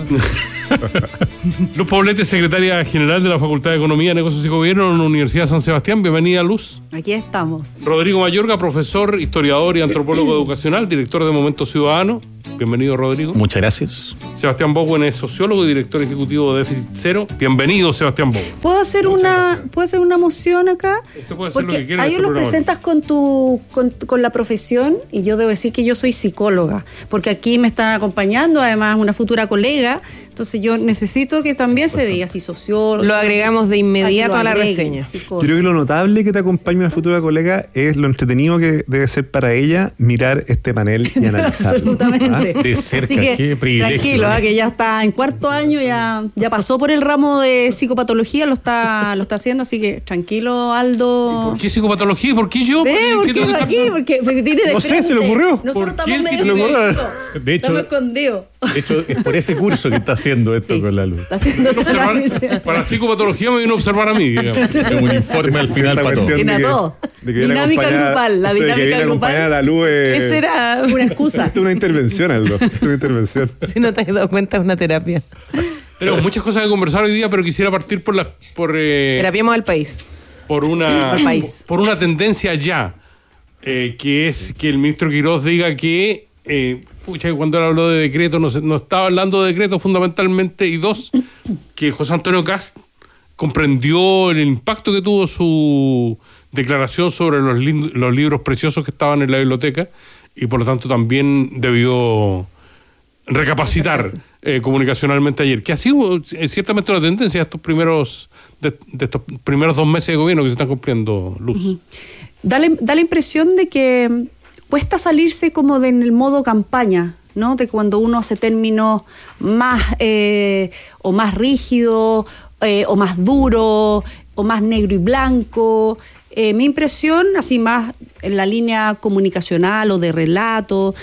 [SPEAKER 3] Luz Poblete, secretaria general de la Facultad de Economía, Negocios y Gobierno de la Universidad de San Sebastián. Bienvenida, Luz.
[SPEAKER 6] Aquí estamos.
[SPEAKER 3] Rodrigo Mayorga, profesor, historiador y antropólogo educacional, director de Momento Ciudadano. Bienvenido, Rodrigo.
[SPEAKER 5] Muchas gracias.
[SPEAKER 3] Sebastián Bowen es sociólogo y director ejecutivo de Déficit Cero. Bienvenido, Sebastián Bowen.
[SPEAKER 6] ¿Puedo hacer una ¿puedo hacer una moción acá?
[SPEAKER 3] Usted puede hacer lo
[SPEAKER 6] Porque
[SPEAKER 3] que quiera
[SPEAKER 6] a
[SPEAKER 3] en
[SPEAKER 6] ellos
[SPEAKER 3] este
[SPEAKER 6] los
[SPEAKER 3] programa.
[SPEAKER 6] presentas con tu con, con la profesión y yo debo decir que yo soy psicóloga, porque aquí me están acompañando además una futura colega, entonces yo necesito que también se diga si sociólogo.
[SPEAKER 4] Lo agregamos de inmediato
[SPEAKER 6] Aquí lo
[SPEAKER 4] a la
[SPEAKER 6] agreguen,
[SPEAKER 4] reseña.
[SPEAKER 6] psicólogo.
[SPEAKER 9] Creo que lo notable que te acompañe una futura colega es lo entretenido que debe ser para ella mirar este panel y analizarlo.
[SPEAKER 6] Absolutamente.
[SPEAKER 9] ¿Ah?
[SPEAKER 5] De cerca,
[SPEAKER 6] Así que,
[SPEAKER 5] qué privilegio.
[SPEAKER 6] tranquilo, ¿eh? Que ya está en cuarto año, ya, ya pasó por el ramo de psicopatología, lo está, lo está haciendo, así que tranquilo, Aldo.
[SPEAKER 3] ¿Por qué psicopatología y por qué yo?
[SPEAKER 6] Ve,
[SPEAKER 3] ¿Por
[SPEAKER 6] ¿por
[SPEAKER 3] qué
[SPEAKER 6] qué
[SPEAKER 3] tengo que
[SPEAKER 6] aquí?
[SPEAKER 3] estar-
[SPEAKER 6] Porque, porque tiene de
[SPEAKER 9] No sé,
[SPEAKER 6] frente.
[SPEAKER 9] se le ocurrió.
[SPEAKER 6] Nosotros
[SPEAKER 3] ¿Por
[SPEAKER 6] estamos
[SPEAKER 3] qué
[SPEAKER 6] medio
[SPEAKER 3] se le ocurrió?
[SPEAKER 6] escondidos.
[SPEAKER 5] De hecho-
[SPEAKER 6] Estamos escondidos.
[SPEAKER 5] De hecho, es por ese curso que está haciendo esto
[SPEAKER 6] Sí.
[SPEAKER 5] con la Luz.
[SPEAKER 6] Está haciendo toda la
[SPEAKER 3] Observar- para psicopatología me vino a observar a mí, digamos.
[SPEAKER 5] Tengo un informe al final
[SPEAKER 9] Esta
[SPEAKER 5] para todo.
[SPEAKER 9] cuestión
[SPEAKER 6] Tiene
[SPEAKER 9] de
[SPEAKER 6] a
[SPEAKER 9] que-
[SPEAKER 6] todo.
[SPEAKER 9] de que viene
[SPEAKER 6] Dinámica
[SPEAKER 9] acompañada-
[SPEAKER 6] grupal, la
[SPEAKER 9] de que
[SPEAKER 6] dinámica
[SPEAKER 9] viene
[SPEAKER 6] grupal.
[SPEAKER 9] acompañada la luz es-
[SPEAKER 4] ¿Qué será?
[SPEAKER 6] Una excusa.
[SPEAKER 9] Es una intervención, Aldo. Es una intervención.
[SPEAKER 4] Si no te has dado cuenta, es una terapia.
[SPEAKER 3] Tenemos muchas cosas que conversar hoy día, pero quisiera partir por la, por, eh,
[SPEAKER 4] Terapiamos al país.
[SPEAKER 3] por una
[SPEAKER 6] Al país.
[SPEAKER 3] por una tendencia ya, eh, que es que el ministro Quirós diga que eh, pucha, cuando él habló de decreto no, se- no estaba hablando de decreto fundamentalmente, y dos, que José Antonio Cast comprendió el impacto que tuvo su declaración sobre los, lin- los libros preciosos que estaban en la biblioteca, y por lo tanto también debió recapacitar eh, comunicacionalmente ayer, que ha sido eh, ciertamente una tendencia de estos primeros de, de estos primeros dos meses de gobierno que se están cumpliendo, Luz.
[SPEAKER 6] Da la, da la impresión de que cuesta salirse como de en el modo campaña, ¿no? De cuando uno hace términos más eh, o más rígidos eh, o más duros o más negro y blanco. Eh, mi impresión, así más en la línea comunicacional o de relato,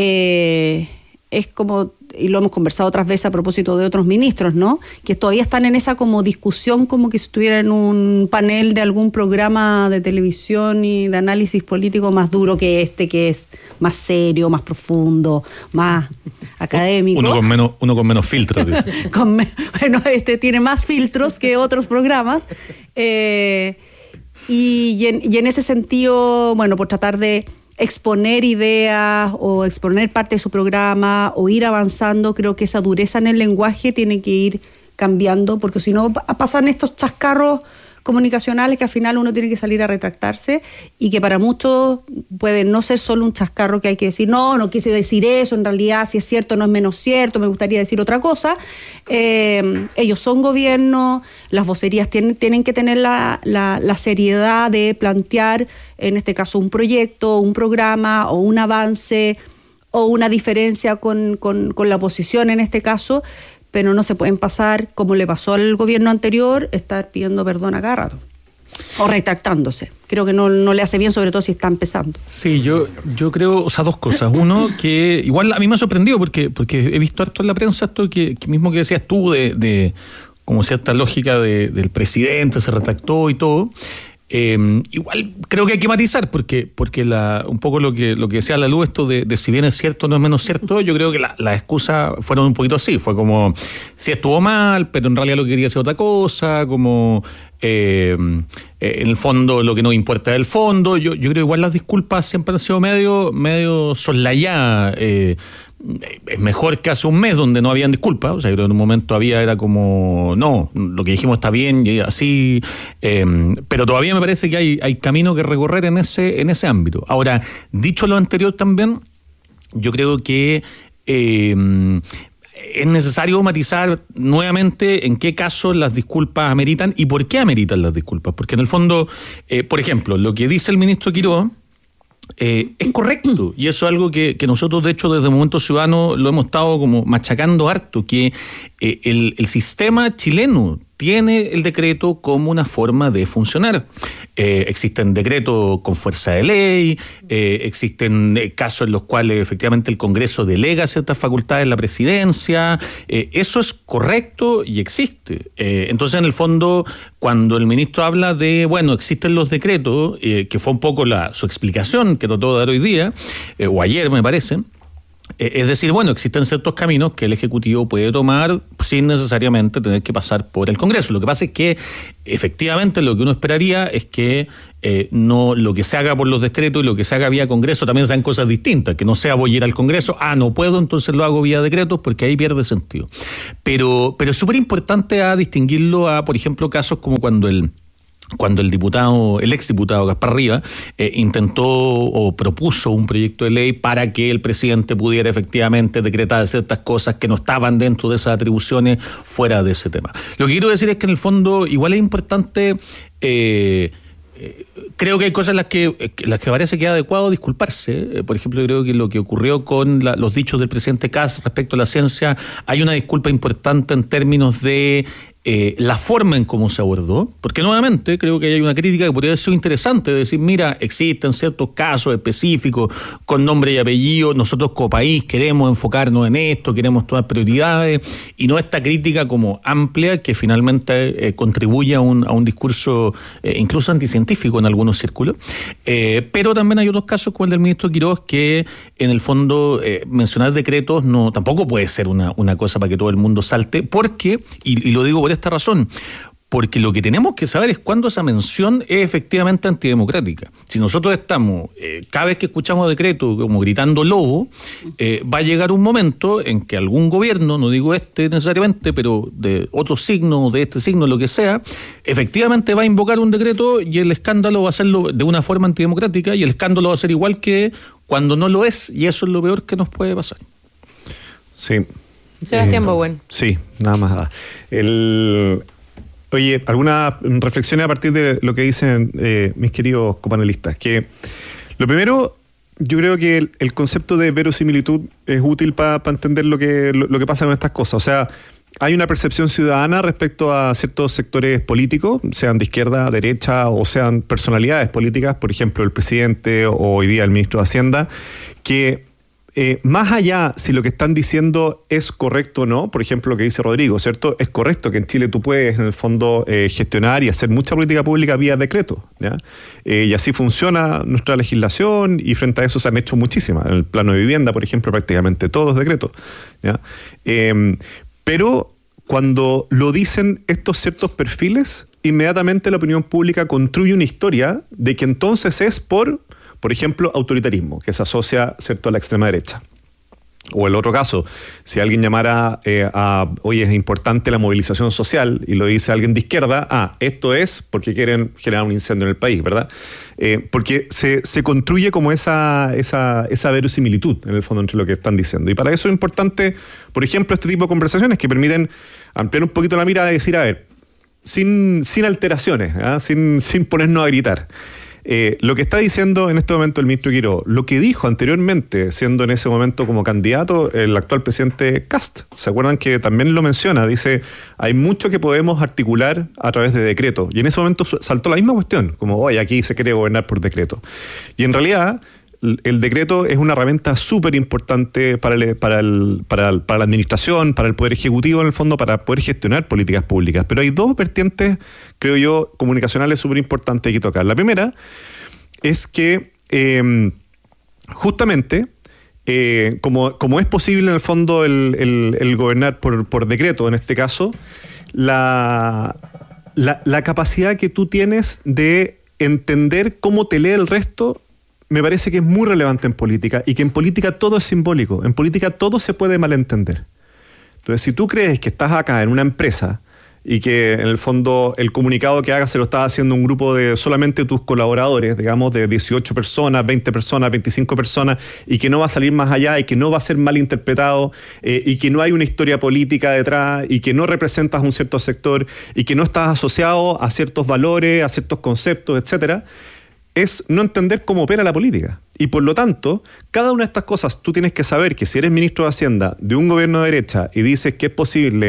[SPEAKER 6] eh, es como, y lo hemos conversado otras veces a propósito de otros ministros, ¿no? Que todavía están en esa como discusión como que si estuviera en un panel de algún programa de televisión y de análisis político más duro que este, que es más serio, más profundo, más académico.
[SPEAKER 5] Uno con menos, uno con menos filtros. dice.
[SPEAKER 6] Con me- bueno, este tiene más filtros que otros programas. Eh, y, y, en, y en ese sentido, bueno, por tratar de exponer ideas o exponer parte de su programa o ir avanzando, creo que esa dureza en el lenguaje tiene que ir cambiando, porque si no pa- pasan estos chascarros comunicacionales que al final uno tiene que salir a retractarse, y que para muchos puede no ser solo un chascarro que hay que decir, no, no quise decir eso, en realidad si es cierto no es menos cierto, me gustaría decir otra cosa. Eh, ellos son gobierno, las vocerías tienen, tienen que tener la, la, la seriedad de plantear, en este caso, un proyecto, un programa o un avance o una diferencia con, con, con la oposición en este caso, pero no se pueden pasar, como le pasó al gobierno anterior, estar pidiendo perdón a cada rato o retractándose. Creo que no, no le hace bien, sobre todo si está empezando.
[SPEAKER 5] Sí, yo, yo creo, o sea, dos cosas. Uno, que igual a mí me ha sorprendido porque, porque he visto harto en la prensa esto que, que mismo que decías tú, de, de como cierta lógica de, del presidente, se retractó y todo. Eh, igual creo que hay que matizar porque porque la un poco lo que lo que decía la Luz, esto de, de si bien es cierto o no es menos cierto, yo creo que las la excusas fueron un poquito así, fue como si estuvo mal, pero en realidad lo que quería hacer otra cosa, como eh, eh, en el fondo lo que no importa es el fondo. Yo, yo creo que igual las disculpas siempre han sido medio medio soslayadas. eh, Es mejor que hace un mes donde no habían disculpas. O sea, creo que en un momento había, era como, no, lo que dijimos está bien y así, eh, pero todavía me parece que hay, hay camino que recorrer en ese, en ese ámbito. Ahora, dicho lo anterior también, yo creo que eh, es necesario matizar nuevamente en qué casos las disculpas ameritan y por qué ameritan las disculpas. Porque en el fondo, eh, por ejemplo, lo que dice el ministro Quirós Eh, es correcto, y eso es algo que, que nosotros de hecho desde Momento Ciudadano lo hemos estado como machacando harto, que eh, el, el sistema chileno tiene el decreto como una forma de funcionar. Eh, existen decretos con fuerza de ley, eh, existen eh, casos en los cuales efectivamente el Congreso delega ciertas facultades en la presidencia. Eh, eso es correcto y existe. Eh, entonces, en el fondo, cuando el ministro habla de, bueno, existen los decretos, eh, que fue un poco la, su explicación que trató de dar hoy día, eh, o ayer me parece, es decir, bueno, existen ciertos caminos que el Ejecutivo puede tomar sin necesariamente tener que pasar por el Congreso. Lo que pasa es que, efectivamente, lo que uno esperaría es que eh, no lo que se haga por los decretos y lo que se haga vía Congreso también sean cosas distintas, que no sea voy a ir al Congreso, ah, no puedo, entonces lo hago vía decretos, porque ahí pierde sentido. Pero, pero es súper importante a distinguirlo a, por ejemplo, casos como cuando el cuando el diputado, el exdiputado Gaspar Rivas, eh, intentó o propuso un proyecto de ley para que el presidente pudiera efectivamente decretar ciertas cosas que no estaban dentro de esas atribuciones fuera de ese tema. Lo que quiero decir es que en el fondo igual es importante, eh, eh, creo que hay cosas en las que, las que parece que es adecuado disculparse. Eh, por ejemplo, yo creo que lo que ocurrió con la, los dichos del presidente Kast respecto a la ciencia, hay una disculpa importante en términos de Eh, la forma en cómo se abordó, porque nuevamente creo que hay una crítica que podría ser interesante, de decir, mira, existen ciertos casos específicos con nombre y apellido, nosotros como país queremos enfocarnos en esto, queremos tomar prioridades, y no esta crítica como amplia que finalmente eh, contribuye a un, a un discurso eh, incluso anticientífico en algunos círculos. Eh, pero también hay otros casos como el del ministro Quirós, que en el fondo eh, mencionar decretos no tampoco puede ser una, una cosa para que todo el mundo salte, porque, y, y lo digo por esta razón, porque lo que tenemos que saber es cuándo esa mención es efectivamente antidemocrática. Si nosotros estamos, eh, cada vez que escuchamos decretos como gritando lobo, eh, va a llegar un momento en que algún gobierno, no digo este necesariamente, pero de otro signo, de este signo, lo que sea, efectivamente va a invocar un decreto y el escándalo va a hacerlo de una forma antidemocrática, y el escándalo va a ser igual que cuando no lo es, y eso es lo peor que nos puede pasar.
[SPEAKER 9] Sí.
[SPEAKER 4] Sebastián
[SPEAKER 9] eh,
[SPEAKER 4] Bowen.
[SPEAKER 9] Sí, nada más. El, oye, algunas reflexiones a partir de lo que dicen eh, mis queridos copanelistas. Que lo primero, yo creo que el, el concepto de verosimilitud es útil para pa entender lo que, lo, lo que pasa con estas cosas. O sea, hay una percepción ciudadana respecto a ciertos sectores políticos, sean de izquierda, derecha, o sean personalidades políticas, por ejemplo, el presidente o hoy día el ministro de Hacienda, que Eh, más allá si lo que están diciendo es correcto o no, por ejemplo lo que dice Rodrigo, ¿cierto? Es correcto que en Chile tú puedes en el fondo eh, gestionar y hacer mucha política pública vía decreto, ¿ya? Eh, y así funciona nuestra legislación, y frente a eso se han hecho muchísimas. En el plano de vivienda, por ejemplo, prácticamente todos decretos, ¿ya? Eh, pero cuando lo dicen estos ciertos perfiles, inmediatamente la opinión pública construye una historia de que entonces es por... Por ejemplo, autoritarismo, que se asocia, ¿cierto?, a la extrema derecha. O el otro caso, si alguien llamara eh, a, oye, es importante la movilización social, y lo dice alguien de izquierda, ah, esto es porque quieren generar un incendio en el país, ¿verdad? Eh, porque se, se construye como esa, esa, esa verosimilitud, en el fondo, entre lo que están diciendo. Y para eso es importante, por ejemplo, este tipo de conversaciones que permiten ampliar un poquito la mirada y decir, a ver, sin, sin alteraciones, ¿eh? sin, sin ponernos a gritar. Eh, lo que está diciendo en este momento el ministro Quirós, lo que dijo anteriormente, siendo en ese momento como candidato el actual presidente Kast. ¿Se acuerdan que también lo menciona? Dice, hay mucho que podemos articular a través de decreto. Y en ese momento saltó la misma cuestión, como, oye, aquí se quiere gobernar por decreto. Y en realidad, el decreto es una herramienta súper importante para, el, para, el, para, el, para la administración, para el Poder Ejecutivo, en el fondo, para poder gestionar políticas públicas. Pero hay dos vertientes, creo yo, comunicacionales súper importantes que tocar. La primera es que eh, justamente, eh, como, como es posible en el fondo el, el, el gobernar por, por decreto, en este caso, la, la, la capacidad que tú tienes de entender cómo te lee el resto, me parece que es muy relevante en política, y que en política todo es simbólico, en política todo se puede malentender. Entonces, si tú crees que estás acá en una empresa y que en el fondo el comunicado que hagas se lo está haciendo un grupo de solamente tus colaboradores, digamos de dieciocho personas, veinte personas, veinticinco personas, y que no va a salir más allá y que no va a ser mal interpretado, eh, y que no hay una historia política detrás, y que no representas un cierto sector, y que no estás asociado a ciertos valores, a ciertos conceptos, etcétera, es no entender cómo opera la política. Y por lo tanto, cada una de estas cosas tú tienes que saber que si eres ministro de Hacienda de un gobierno de derecha y dices que es posible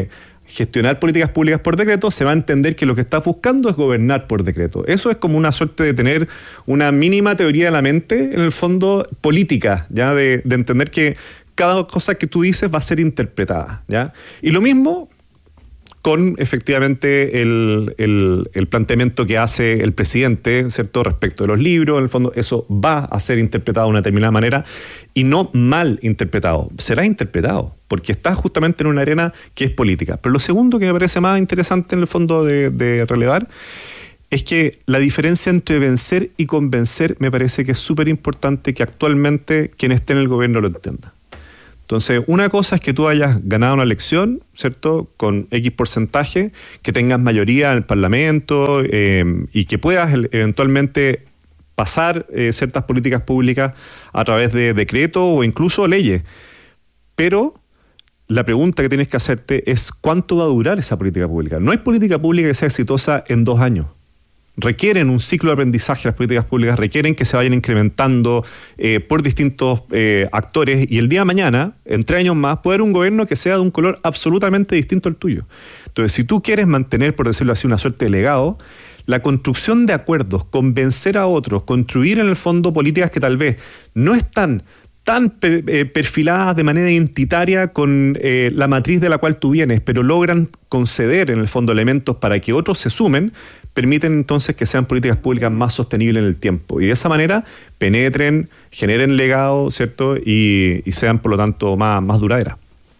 [SPEAKER 9] gestionar políticas públicas por decreto, se va a entender que lo que está buscando es gobernar por decreto. Eso es como una suerte de tener una mínima teoría de la mente, en el fondo, política, ¿ya? De, de entender que cada cosa que tú dices va a ser interpretada, ¿ya? Y lo mismo con efectivamente el, el, el planteamiento que hace el presidente, ¿cierto?, respecto de los libros. En el fondo, eso va a ser interpretado de una determinada manera y no mal interpretado. Será interpretado, porque está justamente en una arena que es política. Pero lo segundo que me parece más interesante en el fondo de, de relevar es que la diferencia entre vencer y convencer me parece que es súper importante que actualmente quien esté en el gobierno lo entienda. Entonces, una cosa es que tú hayas ganado una elección, ¿cierto?, con X porcentaje, que tengas mayoría en el Parlamento eh, y que puedas eventualmente pasar eh, ciertas políticas públicas a través de decretos o incluso leyes. Pero la pregunta que tienes que hacerte es ¿cuánto va a durar esa política pública? No hay política pública que sea exitosa en dos años. Requieren un ciclo de aprendizaje, las políticas públicas requieren que se vayan incrementando eh, por distintos eh, actores, y el día de mañana, en tres años más, puede haber un gobierno que sea de un color absolutamente distinto al tuyo. Entonces, si tú quieres mantener, por decirlo así, una suerte de legado, la construcción de acuerdos, convencer a otros, construir en el fondo políticas que tal vez no están tan per, eh, perfiladas de manera identitaria con eh, la matriz de la cual tú vienes, pero logran conceder en el fondo elementos para que otros se sumen, permiten entonces que sean políticas públicas más sostenibles en el tiempo. Y de esa manera penetren, generen legado, ¿cierto? Y, y sean, por lo tanto, más, más duraderas.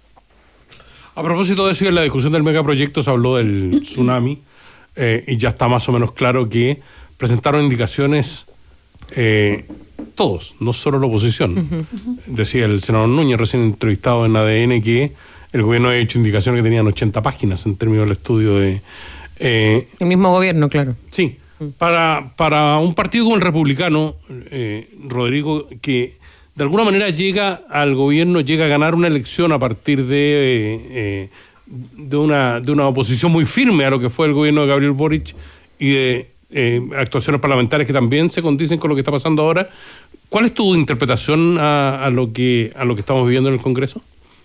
[SPEAKER 3] A propósito de eso, en la discusión del megaproyecto se habló del tsunami, eh, y ya está más o menos claro que presentaron indicaciones eh, todos, no solo la oposición. Uh-huh. Decía el senador Núñez, recién entrevistado en A D N, que el gobierno había hecho indicaciones que tenían ochenta páginas en términos del estudio de...
[SPEAKER 4] Eh, el mismo gobierno, claro.
[SPEAKER 3] Sí. Para, para un partido como el republicano, eh, Rodrigo, que de alguna manera llega al gobierno, llega a ganar una elección a partir de, eh, de, una, de una oposición muy firme a lo que fue el gobierno de Gabriel Boric y de eh, actuaciones parlamentarias que también se condicen con lo que está pasando ahora. ¿Cuál es tu interpretación a, a, lo, que, a lo que estamos viviendo en el Congreso?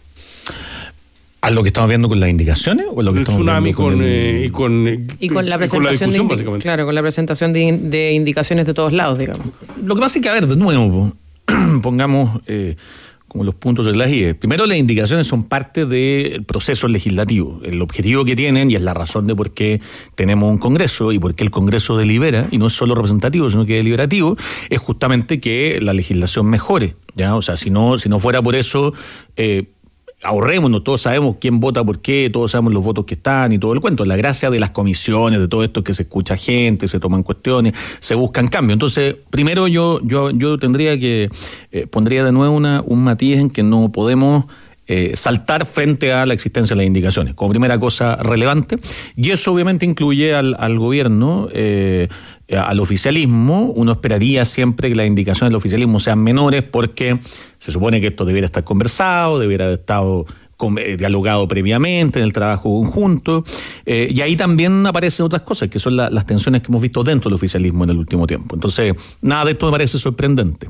[SPEAKER 5] ¿A lo que estamos viendo con las indicaciones? ¿O lo que
[SPEAKER 3] el
[SPEAKER 5] estamos
[SPEAKER 3] tsunami
[SPEAKER 5] viendo con,
[SPEAKER 3] con,
[SPEAKER 5] el...
[SPEAKER 3] eh, y con
[SPEAKER 4] y con la presentación
[SPEAKER 3] con la
[SPEAKER 4] de indi- claro, con la presentación de, de indicaciones de todos lados, digamos.
[SPEAKER 5] Lo que pasa es que, a ver, de nuevo, pongamos eh, como los puntos de las I E. Primero, las indicaciones son parte del proceso legislativo. El objetivo que tienen, y es la razón de por qué tenemos un Congreso y por qué el Congreso delibera, y no es solo representativo, sino que deliberativo, es justamente que la legislación mejore, ¿ya? O sea, si no, si no fuera por eso... Eh, ahorrémonos, todos sabemos quién vota por qué, todos sabemos los votos que están y todo el cuento. La gracia de las comisiones, de todo esto es que se escucha gente, se toman cuestiones, se buscan cambios. Entonces, primero yo yo yo tendría que, eh, pondría de nuevo una, un matiz en que no podemos eh, saltar frente a la existencia de las indicaciones, como primera cosa relevante. Y eso obviamente incluye al, al gobierno, eh, al oficialismo. Uno esperaría siempre que las indicaciones del oficialismo sean menores, porque se supone que esto debiera estar conversado, debiera haber estado con, eh, dialogado previamente en el trabajo conjunto, eh, y ahí también aparecen otras cosas, que son la, las tensiones que hemos visto dentro del oficialismo en el último tiempo. Entonces, nada de esto me parece sorprendente.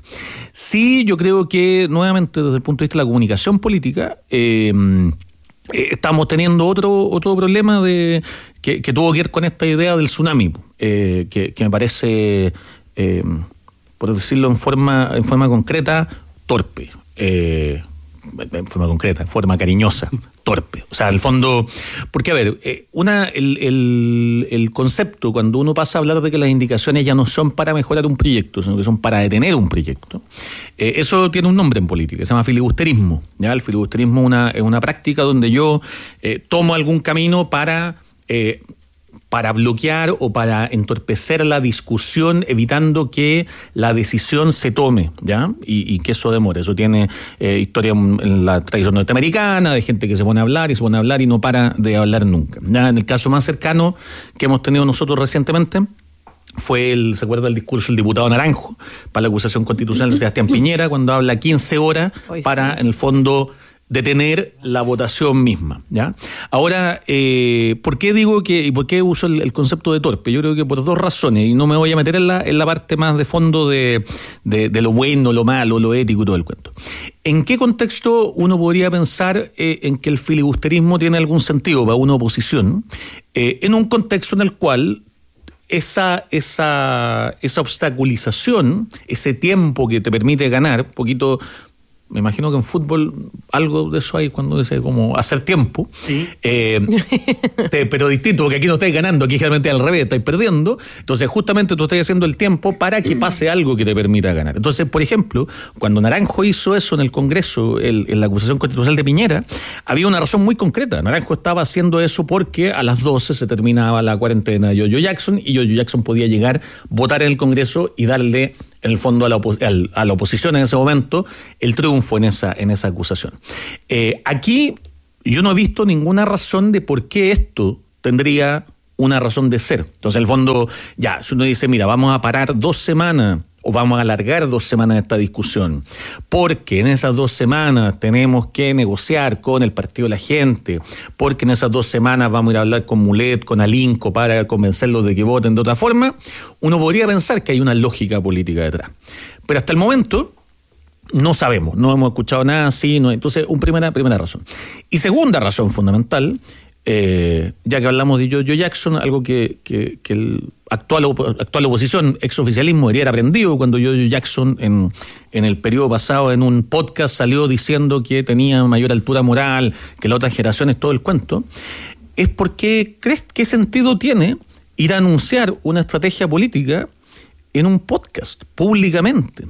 [SPEAKER 5] Sí, yo creo que, nuevamente, desde el punto de vista de la comunicación política, eh, Eh, estamos teniendo otro otro problema de que, que tuvo que ver con esta idea del tsunami, eh, que, que me parece, eh, por decirlo en forma en forma concreta, torpe, eh, en forma concreta, en forma cariñosa, torpe. O sea, al fondo, porque a ver, eh, una el, el, el concepto, cuando uno pasa a hablar de que las indicaciones ya no son para mejorar un proyecto, sino que son para detener un proyecto, eh, eso tiene un nombre en política, se llama filibusterismo. ¿Ya? El filibusterismo es una, es una práctica donde yo eh, tomo algún camino para... Eh, para bloquear o para entorpecer la discusión, evitando que la decisión se tome, ¿ya? Y, y que eso demore. Eso tiene eh, historia en la tradición norteamericana, de gente que se pone a hablar y se pone a hablar y no para de hablar nunca. ¿Ya? En el caso más cercano que hemos tenido nosotros recientemente fue el, ¿se acuerda el discurso del diputado Naranjo para la acusación constitucional de Sebastián Piñera, cuando habla quince horas para, en el fondo, detener la votación misma, ¿ya? Ahora, eh, ¿por qué digo que, y por qué uso el, el concepto de torpe? Yo creo que por dos razones, y no me voy a meter en la, en la parte más de fondo de, de, de lo bueno, lo malo, lo ético y todo el cuento. ¿En qué contexto uno podría pensar eh, en que el filibusterismo tiene algún sentido para una oposición? Eh, en un contexto en el cual esa, esa, esa obstaculización, ese tiempo que te permite ganar, poquito... Me imagino que en fútbol algo de eso hay cuando dice como hacer tiempo. Sí. Eh, te, pero distinto, porque aquí no estáis ganando, aquí generalmente al revés, estáis perdiendo. Entonces, justamente tú estás haciendo el tiempo para que pase algo que te permita ganar. Entonces, por ejemplo, cuando Naranjo hizo eso en el Congreso, el, en la acusación constitucional de Piñera, había una razón muy concreta. Naranjo estaba haciendo eso porque a las doce se terminaba la cuarentena de Yoyo Jackson y Yoyo Jackson podía llegar, votar en el Congreso y darle, en el fondo, a la, opos- al, a la oposición en ese momento el triunfo en esa, en esa acusación. Eh, aquí yo no he visto ninguna razón de por qué esto tendría una razón de ser. Entonces, en el fondo, ya, si uno dice, mira, vamos a parar dos semanas o vamos a alargar dos semanas esta discusión, porque en esas dos semanas tenemos que negociar con el Partido de la Gente, porque en esas dos semanas vamos a ir a hablar con Mulet, con Alinco, para convencerlos de que voten de otra forma, uno podría pensar que hay una lógica política detrás. Pero hasta el momento no sabemos, no hemos escuchado nada así. No, entonces, una primera, primera razón. Y segunda razón fundamental, eh, ya que hablamos de Yoyo Jackson, algo que, que, que el actual, actual oposición, exoficialismo, debería haber aprendido cuando Yoyo Jackson en, en el periodo pasado en un podcast salió diciendo que tenía mayor altura moral que las otras generaciones, todo el cuento, es porque ¿crees qué sentido tiene ir a anunciar una estrategia política en un podcast, públicamente,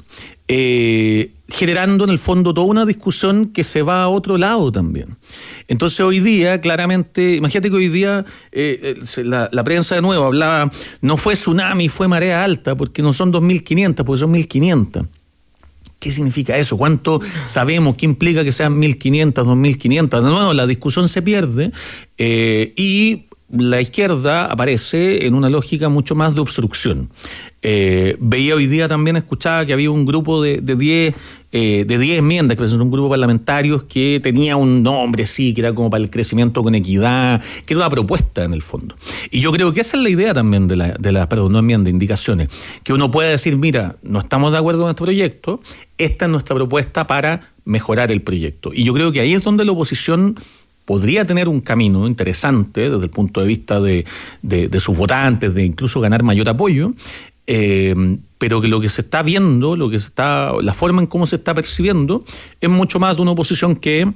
[SPEAKER 5] eh, generando en el fondo toda una discusión que se va a otro lado también? Entonces hoy día, claramente, imagínate que hoy día eh, la, la prensa de nuevo hablaba, no fue tsunami, fue marea alta, porque no son dos mil quinientas, porque son mil quinientas. ¿Qué significa eso? ¿Cuánto sabemos? ¿Qué implica que sean mil quinientas, dos mil quinientas? De nuevo, la discusión se pierde eh, y la izquierda aparece en una lógica mucho más de obstrucción. Eh, veía hoy día también, escuchaba que había un grupo de diez eh, de diez enmiendas, que presentó un grupo de parlamentarios que tenía un nombre, sí, que era como para el crecimiento con equidad, que era una propuesta en el fondo. Y yo creo que esa es la idea también de la, de la perdón, no enmienda, indicaciones, que uno puede decir, mira, no estamos de acuerdo con este proyecto, esta es nuestra propuesta para mejorar el proyecto. Y yo creo que ahí es donde la oposición podría tener un camino interesante desde el punto de vista de, de, de sus votantes, de incluso ganar mayor apoyo, eh, pero que lo que se está viendo, lo que se está, la forma en cómo se está percibiendo, es mucho más de una oposición que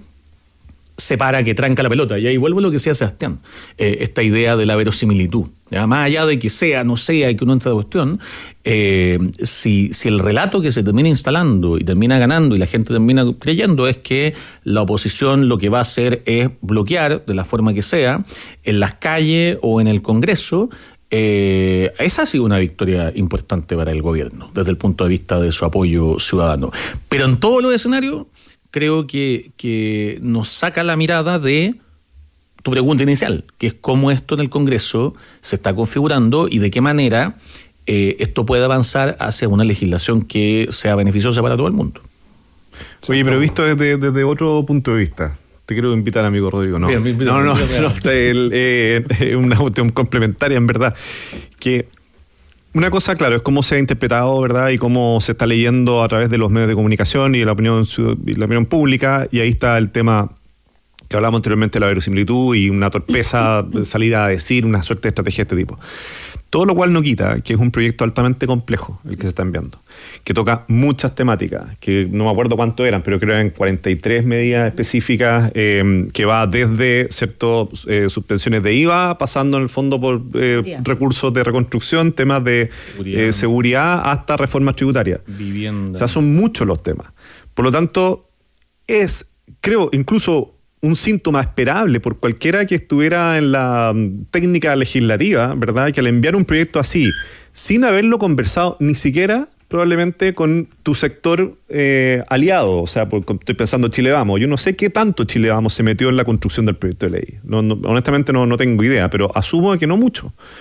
[SPEAKER 5] se para, que tranca la pelota. Y ahí vuelvo a lo que decía Sebastián, eh, esta idea de la verosimilitud. ¿Ya? Más allá de que sea, no sea, y que uno entre de cuestión, eh, si, si el relato que se termina instalando y termina ganando y la gente termina creyendo es que la oposición lo que va a hacer es bloquear, de la forma que sea, en las calles o en el Congreso, eh, esa ha sido una victoria importante para el gobierno, desde el punto de vista de su apoyo ciudadano. Pero en todos los escenarios, creo que, que nos saca la mirada de tu pregunta inicial, que es cómo esto en el Congreso se está configurando y de qué manera eh, esto puede avanzar hacia una legislación que sea beneficiosa para todo el mundo.
[SPEAKER 9] Oye, pero visto desde, desde otro punto de vista, te quiero invitar, amigo Rodrigo. No, bien, bien, no, no, bien, bien, no, no el, eh, es una cuestión complementaria, en verdad, que una cosa, claro, es cómo se ha interpretado, ¿verdad? Y cómo se está leyendo a través de los medios de comunicación y de la opinión, y la opinión pública. Y ahí está el tema que hablamos anteriormente de la verosimilitud y una torpeza de salir a decir una suerte de estrategia de este tipo. Todo lo cual no quita que es un proyecto altamente complejo el que se está enviando, que toca muchas temáticas, que no me acuerdo cuánto eran, pero creo que eran cuarenta y tres medidas específicas, eh, que va desde ciertas eh, suspensiones de I V A, pasando en el fondo por eh, recursos de reconstrucción, temas de seguridad. Eh, seguridad, hasta reformas tributarias. Vivienda. O sea, son muchos los temas. Por lo tanto, es, creo, incluso un síntoma esperable por cualquiera que estuviera en la técnica legislativa, ¿verdad? Que al enviar un proyecto así, sin haberlo conversado ni siquiera probablemente con tu sector eh, aliado, o sea, por, estoy pensando Chile Vamos, yo no sé qué tanto Chile Vamos se metió en la construcción del proyecto de ley, no, no, honestamente no, no tengo idea, pero asumo que no mucho.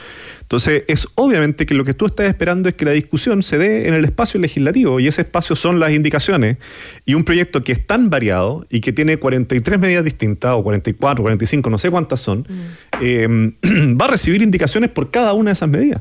[SPEAKER 9] Entonces, es obviamente que lo que tú estás esperando es que la discusión se dé en el espacio legislativo, y ese espacio son las indicaciones, y un proyecto que es tan variado y que tiene cuarenta y tres medidas distintas, o cuarenta y cuatro, cuarenta y cinco, no sé cuántas son, mm. eh, va a recibir indicaciones por cada una de esas medidas.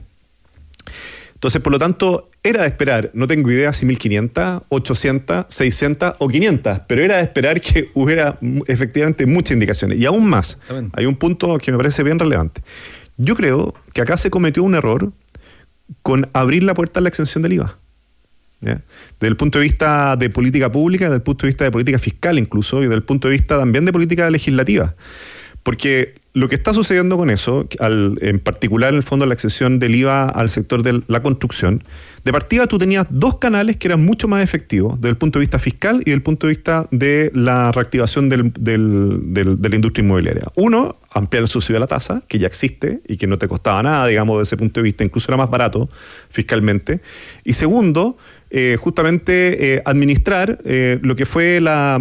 [SPEAKER 9] Entonces, por lo tanto, era de esperar, no tengo idea si mil quinientas, ochocientas, seiscientas o quinientas, pero era de esperar que hubiera efectivamente muchas indicaciones. Y aún más, hay un punto que me parece bien relevante. Yo creo que acá se cometió un error con abrir la puerta a la exención del I V A. ¿Ya? Desde el punto de vista de política pública, desde el punto de vista de política fiscal incluso, y desde el punto de vista también de política legislativa. Porque lo que está sucediendo con eso, al, en particular en el fondo la exención del I V A al sector de la construcción, de partida tú tenías dos canales que eran mucho más efectivos desde el punto de vista fiscal y desde el punto de vista de la reactivación del, del, del, de la industria inmobiliaria. Uno, ampliar el subsidio a la tasa, que ya existe y que no te costaba nada, digamos, desde ese punto de vista, incluso era más barato fiscalmente. Y segundo, eh, justamente eh, administrar eh, lo que fue la,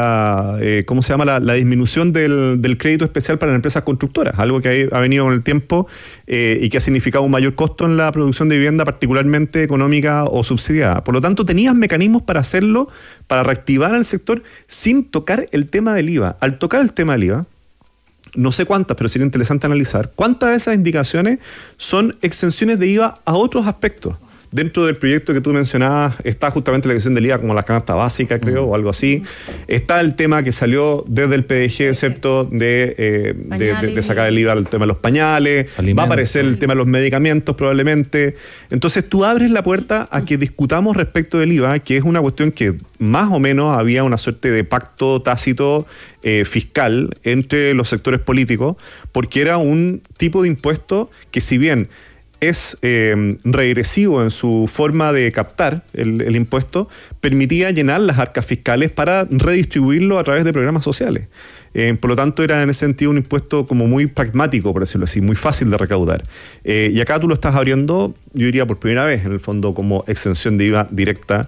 [SPEAKER 9] la eh, ¿cómo se llama? La, la disminución del, del crédito especial para las empresas constructoras, algo que ha, ha venido con el tiempo eh, y que ha significado un mayor costo en la producción de vivienda, particularmente económica o subsidiada. Por lo tanto, tenías mecanismos para hacerlo, para reactivar al sector sin tocar el tema del I V A. Al tocar el tema del I V A, no sé cuántas, pero sería interesante analizar cuántas de esas indicaciones son exenciones de I V A a otros aspectos. Dentro del proyecto que tú mencionabas está justamente la exención del I V A como la canasta básica, creo, o algo así. Está el tema que salió desde el P D G, ¿cierto?, de, eh, de, de, de sacar el I V A al tema de los pañales. Alimentos. Va a aparecer el tema de los medicamentos probablemente. Entonces tú abres la puerta a que discutamos respecto del I V A, que es una cuestión que más o menos había una suerte de pacto tácito eh, fiscal entre los sectores políticos, porque era un tipo de impuesto que, si bien es eh, regresivo en su forma de captar el, el impuesto, permitía llenar las arcas fiscales para redistribuirlo a través de programas sociales. Eh, por lo tanto, era en ese sentido un impuesto como muy pragmático, por decirlo así, muy fácil de recaudar. Eh, y acá tú lo estás abriendo, yo diría por primera vez, en el fondo, como exención de I V A directa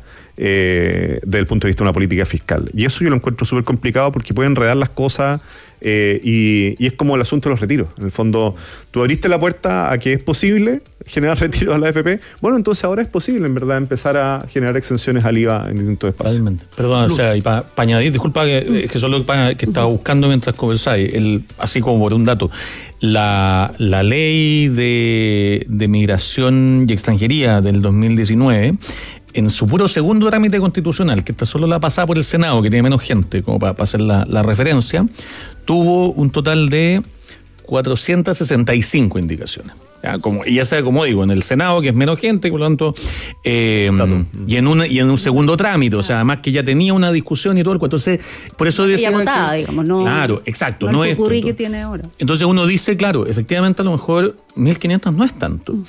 [SPEAKER 9] eh, desde el punto de vista de una política fiscal. Y eso yo lo encuentro súper complicado porque puede enredar las cosas. Eh, y, y es como el asunto de los retiros. En el fondo, tú abriste la puerta a que es posible generar retiros a la A F P. Bueno, entonces ahora es posible, en verdad, empezar a generar exenciones al I V A en distintos espacios. Totalmente.
[SPEAKER 5] Perdón, o sea, y para pa añadir, disculpa que, que solo pa, que estaba buscando mientras conversáis, el, así como por un dato, la, la ley de, de migración y extranjería del dos mil diecinueve, en su puro segundo trámite constitucional, que esta solo la pasaba por el Senado, que tiene menos gente, como para, para hacer la, la referencia, tuvo un total de cuatrocientas sesenta y cinco indicaciones. Ya, como, y ya sea, como digo, en el Senado, que es menos gente, por lo tanto, eh, y, en una, y en un segundo trámite, o sea, además que ya tenía una discusión y todo el cuento. Entonces, por eso decía.
[SPEAKER 6] Y agotada, que, digamos, no.
[SPEAKER 5] Claro, exacto.
[SPEAKER 6] No,
[SPEAKER 5] no
[SPEAKER 6] el
[SPEAKER 5] es
[SPEAKER 6] currículum que tiene ahora.
[SPEAKER 5] Entonces uno dice, claro, efectivamente a lo mejor mil quinientos no es tanto. Mm.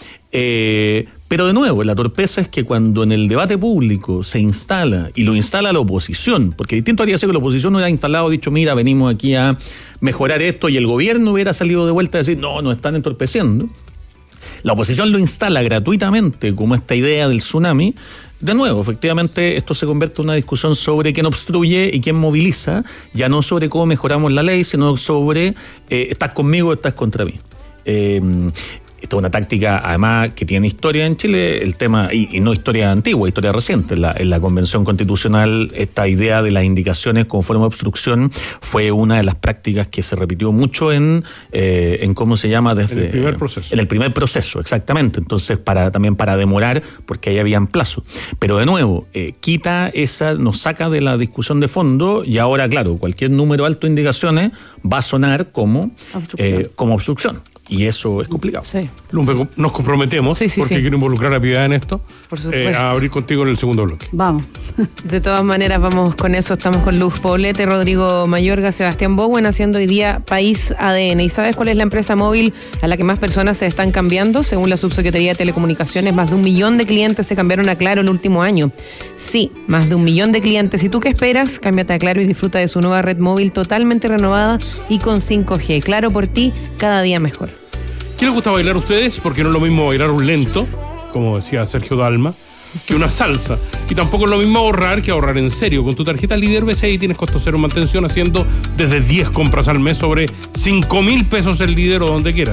[SPEAKER 5] Eh, pero de nuevo, la torpeza es que cuando en el debate público se instala, y lo instala la oposición, porque distinto haría ser que la oposición no hubiera instalado, dicho, mira, venimos aquí a mejorar esto, y el gobierno hubiera salido de vuelta a decir, no, nos están entorpeciendo. La oposición lo instala gratuitamente como esta idea del tsunami. De nuevo, efectivamente, esto se convierte en una discusión sobre quién obstruye y quién moviliza, ya no sobre cómo mejoramos la ley, sino sobre eh, estás conmigo o estás contra mí. Eh, Esta es una táctica, además, que tiene historia en Chile, el tema, y, y no historia antigua, historia reciente. En la, en la Convención Constitucional, esta idea de las indicaciones como forma de obstrucción fue una de las prácticas que se repitió mucho en, eh, en ¿cómo se llama? Desde,
[SPEAKER 3] en el primer proceso.
[SPEAKER 5] En el primer proceso, exactamente. Entonces, para también para demorar, porque ahí habían plazo. Pero de nuevo, eh, quita esa, nos saca de la discusión de fondo, y ahora, claro, cualquier número alto de indicaciones va a sonar como obstrucción. Eh, como obstrucción. Y eso es complicado.
[SPEAKER 4] Sí.
[SPEAKER 3] Lumpe, nos comprometemos, sí, sí, porque sí. quiero involucrar a Piedad en esto,
[SPEAKER 4] por supuesto.
[SPEAKER 3] Eh, a abrir contigo en el segundo bloque.
[SPEAKER 6] Vamos.
[SPEAKER 4] De todas maneras, vamos con eso. Estamos con Luz Poblete, Rodrigo Mayorga, Sebastián Bowen, haciendo hoy día País A D N. ¿Y sabes cuál es la empresa móvil a la que más personas se están cambiando? Según la Subsecretaría de Telecomunicaciones, más de un millón de clientes se cambiaron a Claro el último año. Sí, más de un millón de clientes. ¿Y tú qué esperas? Cámbiate a Claro y disfruta de su nueva red móvil totalmente renovada y con cinco G. Claro por ti, cada día mejor.
[SPEAKER 3] ¿Qué les gusta bailar a ustedes? Porque no es lo mismo bailar un lento, como decía Sergio Dalma, que una salsa. Y tampoco es lo mismo ahorrar que ahorrar en serio. Con tu tarjeta Líder B C I tienes costo cero en mantención haciendo desde diez compras al mes sobre cinco mil pesos el Líder o donde quieras.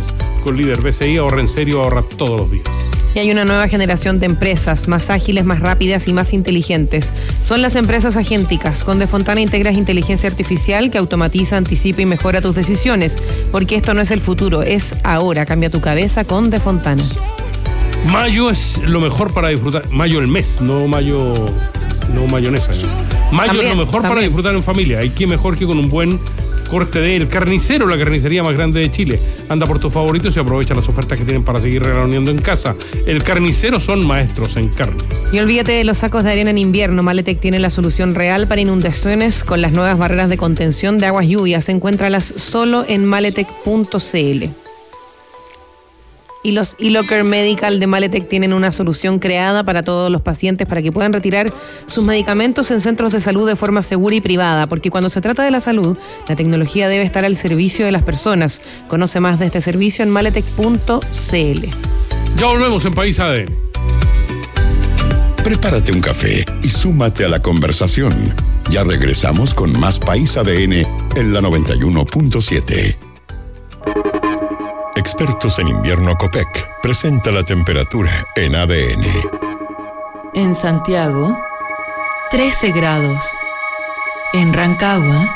[SPEAKER 3] Con Líder B C I, ahorra en serio, ahorra todos los días.
[SPEAKER 4] Y hay una nueva generación de empresas más ágiles, más rápidas y más inteligentes. Son las empresas agénticas. Con Defontana integras inteligencia artificial que automatiza, anticipa y mejora tus decisiones. Porque esto no es el futuro, es ahora. Cambia tu cabeza con Defontana.
[SPEAKER 3] Mayo es lo mejor para disfrutar. Mayo el mes, no mayo, no mayonesa. Mayo también, es lo mejor también para disfrutar en familia. Hay que mejor que con un buen corte de El Carnicero, la carnicería más grande de Chile. Anda por tus favoritos y aprovecha las ofertas que tienen para seguir reuniendo en casa. El Carnicero son maestros en carnes.
[SPEAKER 4] Y olvídate de los sacos de arena en invierno. Maletec tiene la solución real para inundaciones con las nuevas barreras de contención de aguas lluvias. Encuéntralas solo en maletec punto c l. Y los eLocker Medical de Maletec tienen una solución creada para todos los pacientes para que puedan retirar sus medicamentos en centros de salud de forma segura y privada, porque cuando se trata de la salud, la tecnología debe estar al servicio de las personas. Conoce más de este servicio en maletec punto c l.
[SPEAKER 3] Ya volvemos en País A D N.
[SPEAKER 7] Prepárate un café y súmate a la conversación. Ya regresamos con más País A D N en la noventa y uno punto siete. Expertos en invierno Copec presenta la temperatura en A D N.
[SPEAKER 1] En Santiago, trece grados. En Rancagua,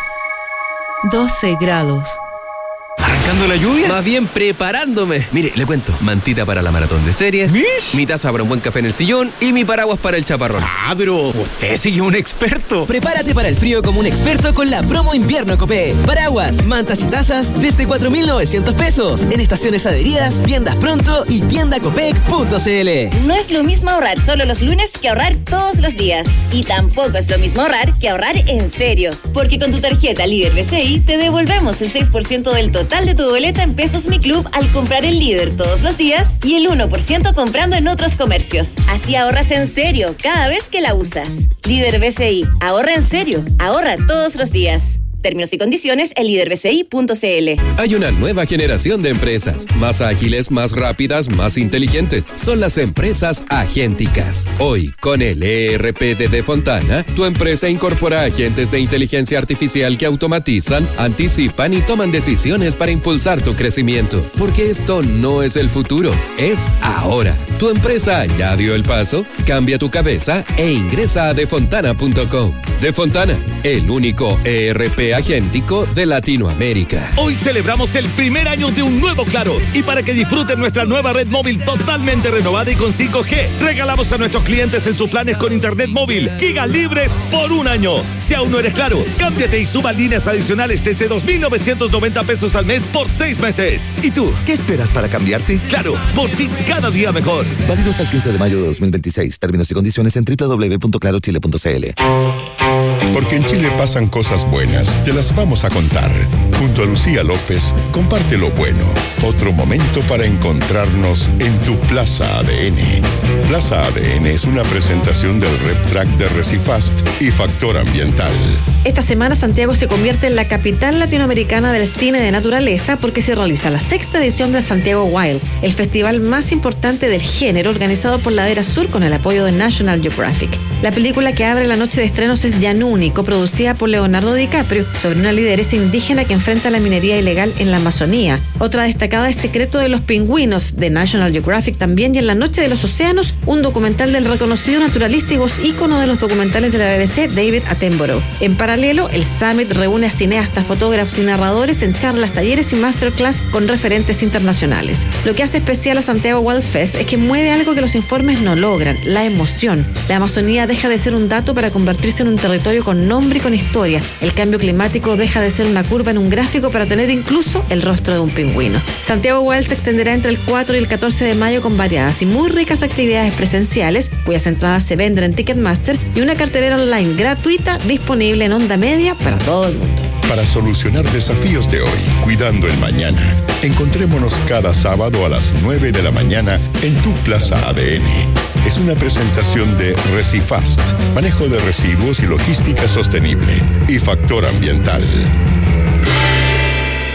[SPEAKER 1] doce grados.
[SPEAKER 8] ¿Arrancando la lluvia? Más bien preparándome. Mire, le cuento. Mantita para la maratón de series. ¿Mish? Mi taza para un buen café en el sillón. Y mi paraguas para el chaparrón. Ah, pero usted sigue un experto.
[SPEAKER 10] Prepárate para el frío como un experto con la promo invierno Copé. Paraguas, mantas y tazas desde cuatro mil novecientos pesos. En estaciones adheridas, tiendas pronto y tienda copec punto c l.
[SPEAKER 11] No es lo mismo ahorrar solo los lunes que ahorrar todos los días. Y tampoco es lo mismo ahorrar que ahorrar en serio. Porque con tu tarjeta Líder B C I te devolvemos el seis por ciento del total de tu boleta en Pesos Mi Club al comprar el Líder todos los días y el uno por ciento comprando en otros comercios. Así ahorras en serio cada vez que la usas. Líder B C I, ahorra en serio, ahorra todos los días. Términos y condiciones en líder b c i punto c l.
[SPEAKER 12] Hay una nueva generación de empresas, más ágiles, más rápidas, más inteligentes. Son las empresas agénticas. Hoy, con el E R P de Defontana, tu empresa incorpora agentes de inteligencia artificial que automatizan, anticipan y toman decisiones para impulsar tu crecimiento. Porque esto no es el futuro, es ahora. ¿Tu empresa ya dio el paso? Cambia tu cabeza e ingresa a defontana punto com. Defontana, el único E R P agéntico de Latinoamérica.
[SPEAKER 24] Hoy celebramos el primer año de un nuevo Claro. Y para que disfruten nuestra nueva red móvil totalmente renovada y con cinco G, regalamos a nuestros clientes en sus planes con internet móvil gigas libres por un año. Si aún no eres Claro, cámbiate y suba líneas adicionales desde dos mil novecientos noventa pesos al mes por seis meses. ¿Y tú, qué esperas para cambiarte? Claro, por ti cada día mejor.
[SPEAKER 25] Válido hasta el quince de mayo de dos mil veintiséis. Términos y condiciones en doble u doble u doble u punto claro chile punto c l.
[SPEAKER 7] Porque en Chile pasan cosas buenas, te las vamos a contar. Junto a Lucía López, comparte lo bueno. Otro momento para encontrarnos en tu Plaza A D N. Plaza A D N es una presentación del RepTrack de Recifast y Factor Ambiental.
[SPEAKER 13] Esta semana Santiago se convierte en la capital latinoamericana del cine de naturaleza porque se realiza la sexta edición del Santiago Wild, el festival más importante del género organizado por Ladera Sur con el apoyo de National Geographic. La película que abre la noche de estrenos es Yanuni, coproducida por Leonardo DiCaprio, sobre una lideresa indígena que enfrenta la minería ilegal en la Amazonía. Otra destacada es Secreto de los Pingüinos, de National Geographic también, y En la Noche de los Océanos, un documental del reconocido naturalista y voz ícono de los documentales de la B B C, David Attenborough. En paralelo, el Summit reúne a cineastas, fotógrafos y narradores en charlas, talleres y masterclass con referentes internacionales. Lo que hace especial a Santiago Wild Fest es que mueve algo que los informes no logran, la emoción. La Amazonía deja de ser un dato para convertirse en un territorio con nombre y con historia. El cambio climático deja de ser una curva en un gráfico para tener incluso el rostro de un pingüino. Santiago Wild se extenderá entre el cuatro y el catorce de mayo con variadas y muy ricas actividades presenciales, cuyas entradas se venden en Ticketmaster, y una cartelera online gratuita disponible en onda media para todo el mundo.
[SPEAKER 7] Para solucionar desafíos de hoy, cuidando el mañana, encontrémonos cada sábado a las nueve de la mañana en tu Plaza A D N. Es una presentación de Recifast, manejo de residuos y logística sostenible, y Factor Ambiental.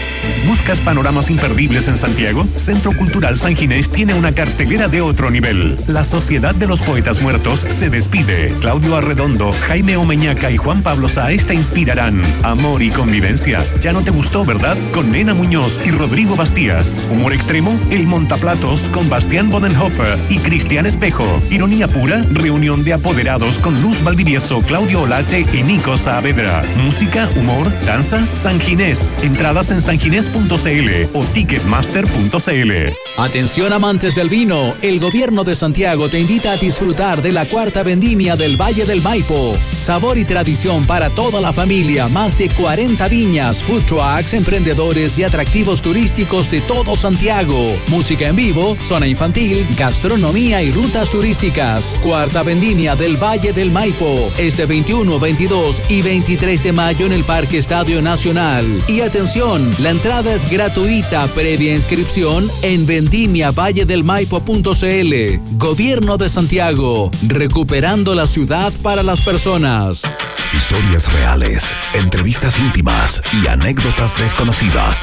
[SPEAKER 14] ¿Buscas panoramas imperdibles en Santiago? Centro Cultural San Ginés tiene una cartelera de otro nivel. La Sociedad de los Poetas Muertos se despide. Claudio Arredondo, Jaime Omeñaca y Juan Pablo Sáez te inspirarán. Amor y convivencia. Ya no te gustó, ¿verdad? Con Nena Muñoz y Rodrigo Bastías. Humor extremo, El Montaplatos con Bastián Bodenhofer y Cristian Espejo. Ironía pura, reunión de apoderados con Luz Valdivieso, Claudio Olate y Nico Saavedra. Música, humor, danza, San Ginés. Entradas en sanginés punto c l o ticketmaster punto c l.
[SPEAKER 16] Atención amantes del vino, el gobierno de Santiago te invita a disfrutar de la cuarta vendimia del Valle del Maipo. Sabor y tradición para toda la familia, más de cuarenta viñas, food trucks, emprendedores y atractivos turísticos de todo Santiago. Música en vivo, zona infantil, gastronomía y rutas turísticas. Cuarta vendimia del Valle del Maipo, este veintiuno, veintidós y veintitrés de mayo en el Parque Estadio Nacional. Y atención, la entrada es gratuita previa inscripción en vendimia valle del maipo punto c l. Gobierno de Santiago, recuperando la ciudad para las personas.
[SPEAKER 17] Historias reales, entrevistas íntimas y anécdotas desconocidas.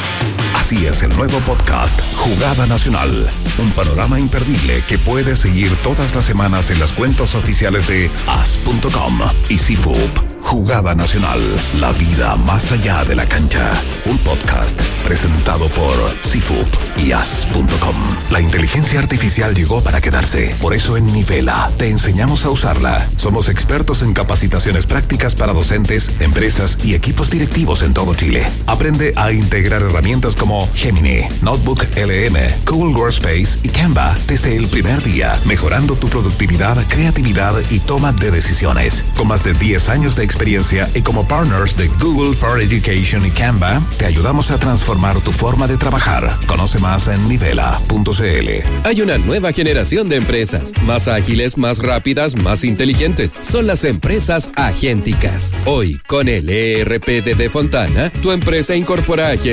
[SPEAKER 17] Así es el nuevo podcast Jugada Nacional, un panorama imperdible que puedes seguir todas las semanas en las cuentas oficiales de as punto com y C F U P. Jugada Nacional, la vida más allá de la cancha. Un podcast presentado por C F U P y as punto com. La inteligencia artificial llegó para quedarse. Por eso en Nivela te enseñamos a usarla. Somos expertos en capacitaciones prácticas para docentes, empresas y equipos directivos en todo Chile. Aprende a integrar herramientas como Gemini, Notebook L M, Google Workspace y Canva desde el primer día, mejorando tu productividad, creatividad y toma de decisiones. Con más de diez años de experiencia y como partners de Google for Education y Canva, te ayudamos a transformar tu forma de trabajar. Conoce más en nivela punto c l.
[SPEAKER 12] Hay una nueva generación de empresas, más ágiles, más rápidas, más inteligentes. Son las empresas agénticas. Hoy, con el E R P de De Fontana, tu empresa incorpora agentes